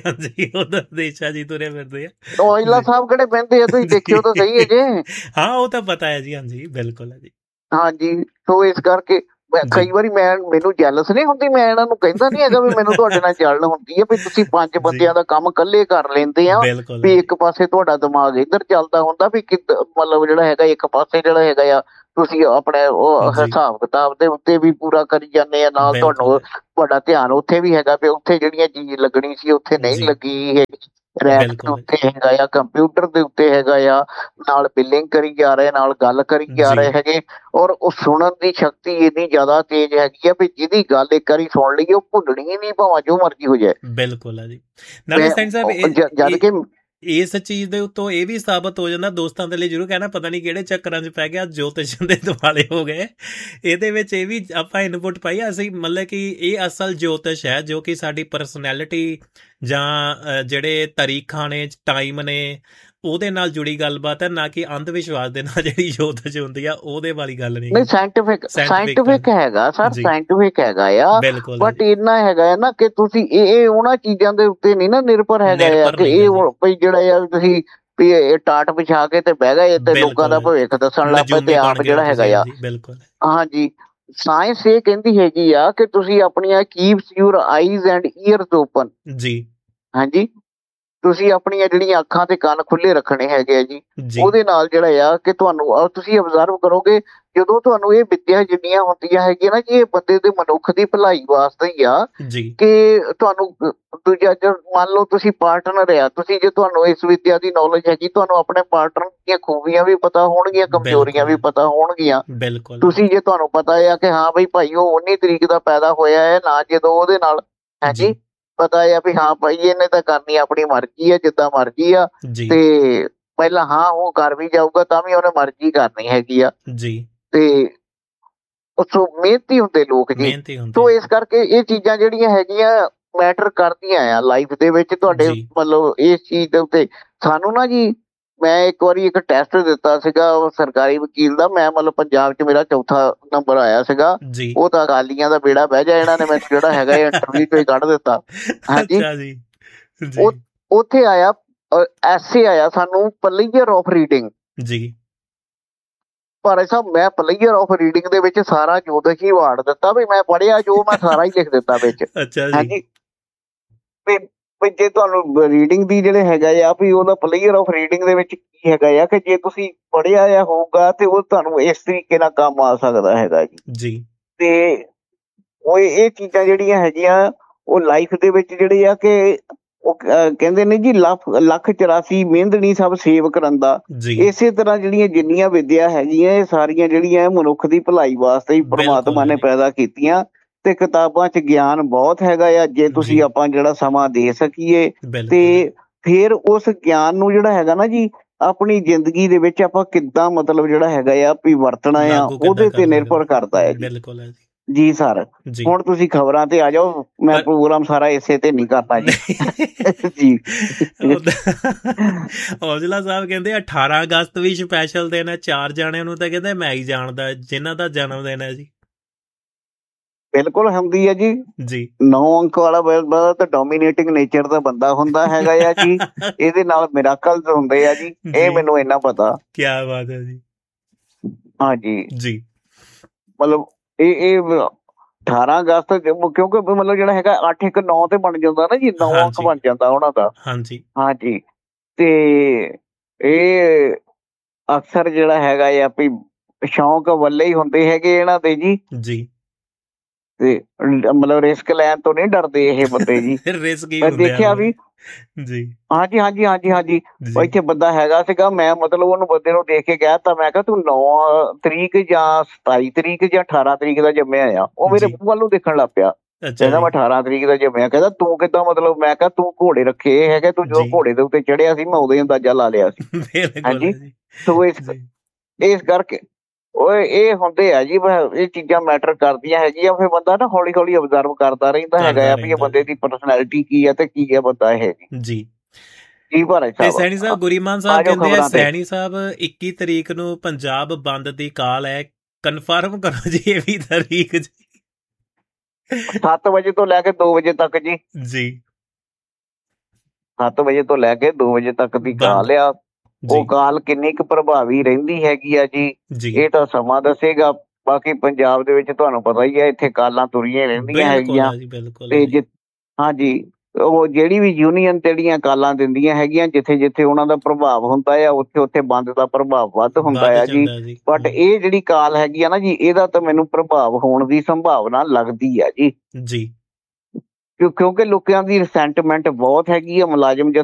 ਦੇਸ਼ਾਂ ਜੀ ਤੁਰੇ ਫਿਰਦੇ ਆ। ਔਜਲਾ ਸਾਹਿਬ ਕਿਹੜੇ ਬਹਿੰਦੇ ਆ, ਤੁਸੀਂ ਦੇਖਿਓ ਤਾਂ ਸਹੀ ਹੈ ਜੇ। ਹਾਂ, ਉਹ ਤਾਂ ਪਤਾ ਹੈ ਜੀ। ਹਾਂਜੀ ਬਿਲਕੁਲ ਹੈ ਜੀ। ਹਾਂਜੀ, ਸੋ ਇਸ ਕਰਕੇ ਕਈ ਵਾਰੀ ਮੈਨੂੰ ਜੈਲਸ ਨਹੀਂ ਹੁੰਦੀ, ਮੈਂ ਇਹਨਾਂ ਨੂੰ ਕਹਿੰਦਾ ਨਹੀਂ ਹੈਗਾ ਵੀ ਮੈਨੂੰ ਤੁਹਾਡੇ ਨਾਲ ਜਲਨ ਹੁੰਦੀ ਹੈ ਵੀ ਤੁਸੀਂ 5 ਬੰਦਿਆਂ ਦਾ ਕੰਮ ਇਕੱਲੇ ਕਰ ਲੈਂਦੇ ਆ, ਵੀ ਇੱਕ ਪਾਸੇ ਤੁਹਾਡਾ ਦਿਮਾਗ ਇੱਧਰ ਚੱਲਦਾ ਹੁੰਦਾ ਵੀ ਮਤਲਬ ਜਿਹੜਾ ਹੈਗਾ ਇੱਕ ਪਾਸੇ ਜਿਹੜਾ ਹੈਗਾ ਆ ਤੁਸੀਂ ਆਪਣੇ ਉਹ ਹਿਸਾਬ ਕਿਤਾਬ ਦੇ ਉੱਤੇ ਵੀ ਪੂਰਾ ਕਰੀ ਜਾਂਦੇ ਆ, ਨਾਲ ਤੁਹਾਨੂੰ ਤੁਹਾਡਾ ਧਿਆਨ ਉੱਥੇ ਵੀ ਹੈਗਾ ਵੀ ਉੱਥੇ ਜਿਹੜੀਆਂ ਚੀਜ਼ ਲੱਗਣੀ ਸੀ ਉੱਥੇ ਨਹੀਂ ਲੱਗੀ ਹੈਗੀ, ਰੈਕ ਦੇ ਉੱਤੇ ਹੈਗਾ ਆ, ਕੰਪਿਊਟਰ ਦੇ ਉੱਤੇ ਹੈਗਾ ਆ, ਨਾਲ ਬਿਲਿੰਗ ਕਰੀ ਜਾ ਰਹੇ, ਨਾਲ ਗੱਲ ਕਰੀ ਜਾ ਰਹੇ ਹੈਗੇ। ਔਰ ਉਹ ਸੁਣਨ ਦੀ ਸ਼ਕਤੀ ਇੰਨੀ ਜ਼ਿਆਦਾ ਤੇਜ਼ ਹੈਗੀ ਆ ਵੀ ਜਿਹਦੀ ਗੱਲ ਇੱਕ ਵਾਰੀ ਸੁਣ ਲਈ ਉਹ ਭੁੱਲਣੀ ਨਹੀਂ, ਭਾਵੇਂ ਜੋ ਮਰਜ਼ੀ ਹੋ ਜਾਏ। ਬਿਲਕੁਲ ਹੈ ਜੀ। ਨਾਲੇ ਸੈਂਟ ਸਾਹਿਬ ਜਦ ਕਿ ਇਸ ਚੀਜ਼ ਦੇ ਉੱਤੋਂ ਇਹ ਵੀ ਸਾਬਤ ਹੋ ਜਾਂਦਾ, ਦੋਸਤਾਂ ਦੇ ਲਈ ਜ਼ਰੂਰ ਕਹਿਣਾ, ਪਤਾ ਨਹੀਂ ਕਿਹੜੇ ਚੱਕਰਾਂ 'ਚ ਪੈ ਗਿਆ, ਜੋਤਿਸ਼ ਦੇ ਦੁਆਲੇ ਹੋ ਗਏ। ਇਹਦੇ ਵਿੱਚ ਇਹ ਵੀ ਆਪਾਂ ਇਨਪੁਟ ਪਾਈ, ਅਸੀਂ ਮਤਲਬ ਕਿ ਇਹ ਅਸਲ ਜੋਤਿਸ਼ ਹੈ ਜੋ ਕਿ ਸਾਡੀ ਪਰਸਨੈਲਿਟੀ ਜਾਂ ਜਿਹੜੇ ਤਾਰੀਖਾਂ ਨੇ, ਟਾਈਮ ਨੇ, ਉਹਦੇ ਨਾਲ ਜੁੜੀ ਗੱਲਬਾਤ ਹੈ, ਨਾ ਕਿ ਅੰਧ ਵਿਸ਼ਵਾਸ ਦੇ ਨਾਲ ਜਿਹੜੀ ਜੋਤਿਸ਼ ਹੁੰਦੀ ਆ ਉਹਦੇ ਵਾਲੀ ਗੱਲ ਨਹੀਂ। ਸਾਇੰਟਿਫਿਕ ਹੈਗਾ ਸਰ, ਸਾਇੰਟਿਫਿਕ ਹੈਗਾ ਆ, ਬਟ ਇੰਨਾ ਹੈਗਾ ਨਾ ਕਿ ਤੁਸੀਂ ਇਹ ਉਹਨਾਂ ਚੀਜ਼ਾਂ ਦੇ ਉੱਤੇ ਨਹੀਂ ਨਾ ਨਿਰਭਰ ਹੈਗਾ ਆ ਕਿ ਇਹ ਜਿਹੜਾ ਆ ਤੁਸੀਂ ਵੀ ਇਹ ਟਾਟ ਵਿਛਾ ਕੇ ਤੇ ਬਹਿ ਗਏ ਤੇ ਲੋਕਾਂ ਦਾ ਭਵਿੱਖ ਦੱਸਣ ਲੱਗ ਪਏ ਤੇ ਆਪ ਜਿਹੜਾ ਹੈਗਾ ਆ। ਹਾਂਜੀ, ਸਾਇੰਸ ਇਹ ਕਹਿੰਦੀ ਹੈਗੀ ਆ ਕਿ ਤੁਸੀਂ ਆਪਣੀਆਂ keeps your eyes and years open ਜੀ। ਹਾਂਜੀ, ਤੁਸੀਂ ਆਪਣੀਆਂ ਜਿਹੜੀਆਂ ਅੱਖਾਂ ਤੇ ਕੰਨ ਖੁੱਲੇ ਰੱਖਣੇ ਹੈਗੇ ਆ ਜੀ। ਉਹਦੇ ਨਾਲ ਜਿਹੜਾ ਆ ਕਿ ਤੁਹਾਨੂੰ ਤੁਸੀਂ ਅਬਜ਼ਰਵ ਕਰੋਗੇ, ਜਦੋਂ ਤੁਹਾਨੂੰ ਇਹ ਵਿੱਦਿਆ ਜਿੰਨੀਆਂ ਹੁੰਦੀਆਂ ਹੈਗੀਆਂ ਨਾ ਜੀ, ਇਹ ਬੰਦੇ ਦੇ ਮਨੁੱਖ ਦੀ ਭਲਾਈ ਵਾਸਤੇ ਹੀ ਆ ਕਿ ਤੁਹਾਨੂੰ ਦੂਜਾ ਮੰਨ ਲਓ ਤੁਸੀਂ ਪਾਰਟਨਰ ਆ, ਤੁਸੀਂ ਜੇ ਤੁਹਾਨੂੰ ਇਸ ਵਿੱਦਿਆ ਦੀ ਨੌਲੇਜ ਹੈਗੀ, ਤੁਹਾਨੂੰ ਆਪਣੇ ਪਾਰਟਨਰ ਦੀਆਂ ਖੂਬੀਆਂ ਵੀ ਪਤਾ ਹੋਣਗੀਆਂ, ਕਮਜ਼ੋਰੀਆਂ ਵੀ ਪਤਾ ਹੋਣਗੀਆਂ। ਤੁਸੀਂ ਜੇ ਤੁਹਾਨੂੰ ਪਤਾ ਆ ਕਿ ਹਾਂ ਬਈ ਭਾਈ ਉਹ 19 ਤਰੀਕ ਦਾ ਪੈਦਾ ਹੋਇਆ ਹੈ ਨਾ, ਜਦੋਂ ਉਹਦੇ ਨਾਲ ਹਾਂਜੀ ਪਤਾ ਆ ਵੀ ਹਾਂ ਭਾਈ ਇਹਨੇ ਤਾਂ ਕਰਨੀ ਆਪਣੀ ਮਰਜ਼ੀ ਆ, ਜਿੱਦਾਂ ਮਰਜ਼ੀ ਆ, ਤੇ ਪਹਿਲਾਂ ਹਾਂ ਉਹ ਕਰ ਵੀ ਜਾਊਗਾ ਤਾਂ ਵੀ ਉਹਨੇ ਮਰਜ਼ੀ ਕਰਨੀ ਹੈਗੀ ਆ ਜੀ। ਤੇ ਉੱਥੋਂ ਮਿਹਨਤੀ ਹੁੰਦੇ ਲੋਕ ਜੀ, ਸੋ ਇਸ ਕਰਕੇ ਇਹ ਚੀਜ਼ਾਂ ਜਿਹੜੀਆਂ ਹੈਗੀਆਂ ਮੈਟਰ ਕਰਦੀਆਂ ਆ ਲਾਈਫ ਦੇ ਵਿੱਚ ਤੁਹਾਡੇ। ਮਤਲਬ ਇਸ ਚੀਜ਼ ਦੇ ਉੱਤੇ ਸਾਨੂੰ ਨਾ ਜੀ, ਮੈਂ ਇੱਕ ਵਾਰੀ ਇੱਕ ਟੈਸਟ ਦਿੱਤਾ ਸੀਗਾ ਸਰਕਾਰੀ ਵਕੀਲ ਦਾ, ਮੈਂ ਮਤਲਬ ਪੰਜਾਬ 'ਚ ਮੇਰਾ 4ਥਾ ਨੰਬਰ ਆਇਆ ਸੀਗਾ। ਉਹ ਤਾਂ ਅਕਾਲੀਆਂ ਦਾ ਬੇੜਾ ਬਹਿ ਜਾ, ਇਹਨਾਂ ਨੇ ਮੈਨੂੰ ਜਿਹੜਾ ਹੈਗਾ ਇੰਟਰਵਿਊ ਤੋਂ ਹੀ ਕੱਢ ਦਿੱਤਾ। ਹਾਂਜੀ, ਉੱਥੇ ਆਇਆ ਐਸੇ ਆਇਆ ਸਾਨੂੰ ਪਲੇਅਰ ਆਫ ਰੀਡਿੰਗ ਜੀ। ਪਰ ਸਾਹਿਬ ਮੈਂ ਪਲੇਅਰ ਆਫ ਰੀਡਿੰਗ ਦੇ ਵਿੱਚ ਸਾਰਾ ਜੋਤਿਸ਼ ਹੀ ਵਾੜ ਦਿੱਤਾ ਵੀ ਮੈਂ ਪੜ੍ਹਿਆ ਜੋ ਮੈਂ ਸਾਰਾ ਹੀ ਲਿਖ ਦਿੱਤਾ ਵਿੱਚ। ਹਾਂਜੀ, ਜੇ ਤੁਹਾਨੂੰ ਰੀਡਿੰਗ ਦੀ ਜਿਹੜੇ ਹੈਗਾ ਆ ਵੀ ਉਹਦਾ ਪਲੇਅਰ ਆਫ ਰੀਡਿੰਗ ਦੇ ਵਿੱਚ ਕੀ ਹੈਗਾ ਆ ਕਿ ਜੇ ਤੁਸੀਂ ਪੜ੍ਹਿਆ ਆ ਹੋਊਗਾ ਤੇ ਉਹ ਤੁਹਾਨੂੰ ਇਸ ਤਰੀਕੇ ਨਾਲ ਕੰਮ ਆ ਸਕਦਾ ਹੈਗਾ ਜੀ। ਤੇ ਉਹ ਇਹ ਚੀਜ਼ਾਂ ਜਿਹੜੀਆਂ ਹੈਗੀਆਂ ਉਹ ਲਾਈਫ ਦੇ ਵਿੱਚ ਜਿਹੜੇ ਆ ਕਿ ਉਹ ਕਹਿੰਦੇ ਨੇ ਜੀ ਲੱਖ 84 ਮਿਹਨਤ ਨਹੀਂ ਸਭ ਸੇਵ ਕਰਨ ਦਾ। ਇਸੇ ਤਰ੍ਹਾਂ ਜਿਹੜੀਆਂ ਜਿੰਨੀਆਂ ਵਿੱਦਿਆ ਹੈਗੀਆਂ ਇਹ ਸਾਰੀਆਂ ਜਿਹੜੀਆਂ ਮਨੁੱਖ ਦੀ ਭਲਾਈ ਵਾਸਤੇ ਹੀ ਪਰਮਾਤਮਾ ਨੇ ਪੈਦਾ ਕੀਤੀਆਂ, ਤੇ ਕਿਤਾਬਾਂ 'ਚ ਗਿਆਨ ਬਹੁਤ ਹੈਗਾ ਆ। ਜੇ ਤੁਸੀਂ ਆਪਾਂ ਜਿਹੜਾ ਸਮਾਂ ਦੇ ਸਕੀਏ ਤੇ ਫਿਰ ਉਸ ਗਿਆਨ ਨੂੰ ਜਿਹੜਾ ਹੈਗਾ ਨਾ ਜੀ ਆਪਣੀ ਜ਼ਿੰਦਗੀ ਦੇ ਵਿੱਚ ਆਪਾਂ ਕਿੱਦਾਂ ਮਤਲਬ ਜਿਹੜਾ ਹੈਗਾ ਆ ਵੀ ਵਰਤਣਾ ਆ, ਉਹਦੇ ਤੇ ਨਿਰਭਰ ਕਰਦਾ ਹੈ ਜੀ ਸਰ। ਹੁਣ ਤੁਸੀਂ ਖਬਰਾਂ ਤੇ ਆ ਜਾਓ, ਮੈਂ ਪ੍ਰੋਗਰਾਮ ਸਾਰਾ ਇਸੇ ਤੇ ਨਹੀਂ ਕਰਦਾ ਜੀ। ਔਜਲਾ ਸਾਹਿਬ ਕਹਿੰਦੇ 18 ਅਗਸਤ ਵੀ ਸਪੈਸ਼ਲ ਦਿਨ ਹੈ, 4 ਜਾਣਿਆਂ ਨੂੰ ਤਾਂ ਕਹਿੰਦੇ ਮੈਂ ਹੀ ਜਾਣਦਾ ਜਿਨ੍ਹਾਂ ਦਾ ਜਨਮ ਦਿਨ ਹੈ ਜੀ। ਬਿਲਕੁਲ ਹੁੰਦੀ ਹੈ ਜੀ। 9 ਅੰਕ ਵਾਲਾ ਬੰਦਾ ਤਾਂ ਡੋਮੀਨੇਟਿੰਗ ਨੇਚਰ ਦਾ ਬੰਦਾ ਹੁੰਦਾ ਹੈਗਾ ਆ ਜੀ। ਇਹਦੇ ਨਾਲ ਮਿਰਾਕਲ ਹੁੰਦੇ ਆ ਜੀ, ਇਹ ਮੈਨੂੰ ਇੰਨਾ ਪਤਾ। ਕੀ ਬਾਤ ਹੈ ਜੀ। ਹਾਂਜੀ ਜੀ, ਮਤਲਬ ਇਹ 18 ਅਗਸਤ ਕਿਉਂਕਿ ਮਤਲਬ ਜਿਹੜਾ ਹੈਗਾ 8-1-9 ਤੇ ਬਣ ਜਾਂਦਾ ਨਾ ਜੀ, 9 ਅੰਕ ਬਣ ਜਾਂਦਾ ਉਹਨਾਂ ਦਾ। ਹਾਂਜੀ, ਤੇ ਇਹ ਅਕਸਰ ਜਿਹੜਾ ਹੈਗਾ ਆ ਵੀ ਸ਼ੌਂਕ ਵੱਲੇ ਹੀ ਹੁੰਦੇ ਹੈਗੇ ਇਹਨਾਂ ਦੇ ਜੀ। ਤੇ ਮਤਲਬ ਰਿਸਕ ਲੈਣ ਤੋਂ ਨਹੀਂ ਡਰਦੇ ਇਹ ਬੰਦੇ ਜੀ। ਰਿਸਕ ਹੀ ਮੈਂ ਹੁੰਦੇ ਦੇਖਿਆ ਵੀ ਜੀ ਹਾਂਜੀ ਹਾਂਜੀ ਹਾਂਜੀ ਹਾਂਜੀ ਜੀ ਇੱਥੇ ਬੰਦਾ ਹੈਗਾ ਸੀਗਾ, ਮੈਂ ਮਤਲਬ ਉਹਨੂੰ ਬੰਦੇ ਨੂੰ ਦੇਖ ਕੇ ਕਹਿ ਤਾ, ਮੈਂ ਕਿਹਾ ਤੂੰ 9 ਤਰੀਕ ਜਾਂ 27 ਤਰੀਕ ਜਾਂ 18 ਤਰੀਕ ਦਾ ਜੰਮਿਆ ਆ। ਉਹ ਮੇਰੇ ਜੀ ਮੂੰਹ ਵੱਲ ਨੂੰ ਦੇਖਣ ਲੱਗ ਪਿਆ, ਅੱਛਾ ਕਹਿੰਦਾ ਜੀ ਮੈਂ 18 ਤਰੀਕ ਦਾ ਜੰਮਿਆ। ਕਹਿੰਦਾ ਤੂੰ ਕਿੱਦਾਂ ਮਤਲਬ? ਮੈਂ ਕਿਹਾ ਤੂੰ ਘੋੜੇ ਰੱਖੇ ਹੈਗੇ, ਤੂੰ ਜਦੋਂ ਜੀ ਘੋੜੇ ਦੇ ਉੱਤੇ ਚੜਿਆ ਸੀ ਮੈਂ ਉਦੋਂ ਹੀ ਅੰਦਾਜ਼ਾ ਲਾ ਲਿਆ ਸੀ। ਬਿਲਕੁਲ ਹਾਂਜੀ ਜੀ ਸੋ ਜੀ ਇਸ ਕਰਕੇ ਓਏ ਇਹ ਹੁੰਦੇ ਆ ਜੀ, ਇਹ ਚੀਜ਼ਾਂ ਮੈਟਰ ਕਰਦੀਆਂ ਹੈਗੀਆਂ। ਫਿਰ ਬੰਦਾ ਨਾ ਹੌਲੀ ਹੌਲੀ ਅਬਜ਼ਰਵ ਕਰਦਾ ਰਹਿੰਦਾ ਹੈਗਾ ਕਰਦਾ ਆ ਵੀ ਇਹ ਰਹਿੰਦਾ ਬੰਦੇ ਦੀ ਪਰਸਨੈਲਿਟੀ ਕੀ ਆ ਤੇ ਕੀ ਆ ਬੰਦਾ ਇਹ ਜੀ। ਜੀ ਭਾਰਤ ਤੇ ਸਾਹਿਬ। ਸੈਣੀ ਸਾਹਿਬ, ਗੁਰੀਮਾਨ ਆ ਸਾਹਿਬ ਜਾਓ ਕਹਿੰਦੇ ਆ, ਖਬਰਾਂ ਤੇ। ਸੈਣੀ ਸਾਹਿਬ 21 ਤਰੀਕ ਨੂੰ ਪੰਜਾਬ ਬੰਦ ਦੀ ਕਾਲ ਹੈ, ਕਨਫਰਮ ਕਰੋ ਜੀ ਇਹ ਵੀ ਤਾਰੀਖ ਜੀ। 7 ਵਜੇ ਤੋਂ ਲੈ ਕੇ 2 ਵਜੇ ਤੱਕ ਜੀ, ਜੀ 7 ਵਜੇ ਤੋਂ ਲੈ ਕੇ 2 ਵਜੇ ਤੱਕ ਦੀ ਕਾਲ ਆ। ਜੀ ਉਹ ਕਾਲ ਕਿੰਨੀ ਕੁ ਪ੍ਰਭਾਵੀ ਰਹਿੰਦੀ ਹੈਗੀ ਆ ਜੀ, ਜੀ ਇਹ ਤਾਂ ਸਮਾਂ ਦੱਸੇਗਾ। ਬਾਕੀ ਪੰਜਾਬ ਦੇ ਵਿੱਚ ਤੁਹਾਨੂੰ ਪਤਾ ਹੀ ਹੈ, ਇੱਥੇ ਕਾਲਾਂ ਤੁਰੀਆਂ ਰਹਿੰਦੀਆਂ ਬਿਲਕੁਲ ਹੈਗੀਆਂ। ਆ ਜੀ ਬਿਲਕੁਲ ਤੇ ਹਾਂਜੀ ਉਹ ਜਿਹੜੀ ਵੀ ਯੂਨੀਅਨ ਜਿਹੜੀਆਂ ਕਾਲਾਂ ਦਿੰਦੀਆਂ ਹੈਗੀਆਂ, ਜਿੱਥੇ ਜਿੱਥੇ ਉਹਨਾਂ ਦਾ ਪ੍ਰਭਾਵ ਹੁੰਦਾ ਆ, ਉੱਥੇ ਉੱਥੇ ਬੰਦ ਦਾ ਪ੍ਰਭਾਵ ਵੱਧ ਹੁੰਦਾ ਆ ਜੀ। ਬਟ ਇਹ ਜਿਹੜੀ ਕਾਲ ਹੈਗੀ ਆ ਨਾ ਜੀ, ਇਹਦਾ ਤਾਂ ਮੈਨੂੰ ਪ੍ਰਭਾਵ ਹੋਣ ਦੀ ਸੰਭਾਵਨਾ ਲੱਗਦੀ ਆ ਜੀ, ਜੀ ਕਿਉਂਕਿ ਲੋਕਾਂ ਦੀ ਰਿਸੈਂਟਮੈਂਟ ਬਹੁਤ ਹੈਗੀ ਆ। ਮੁਲਾਜ਼ਮ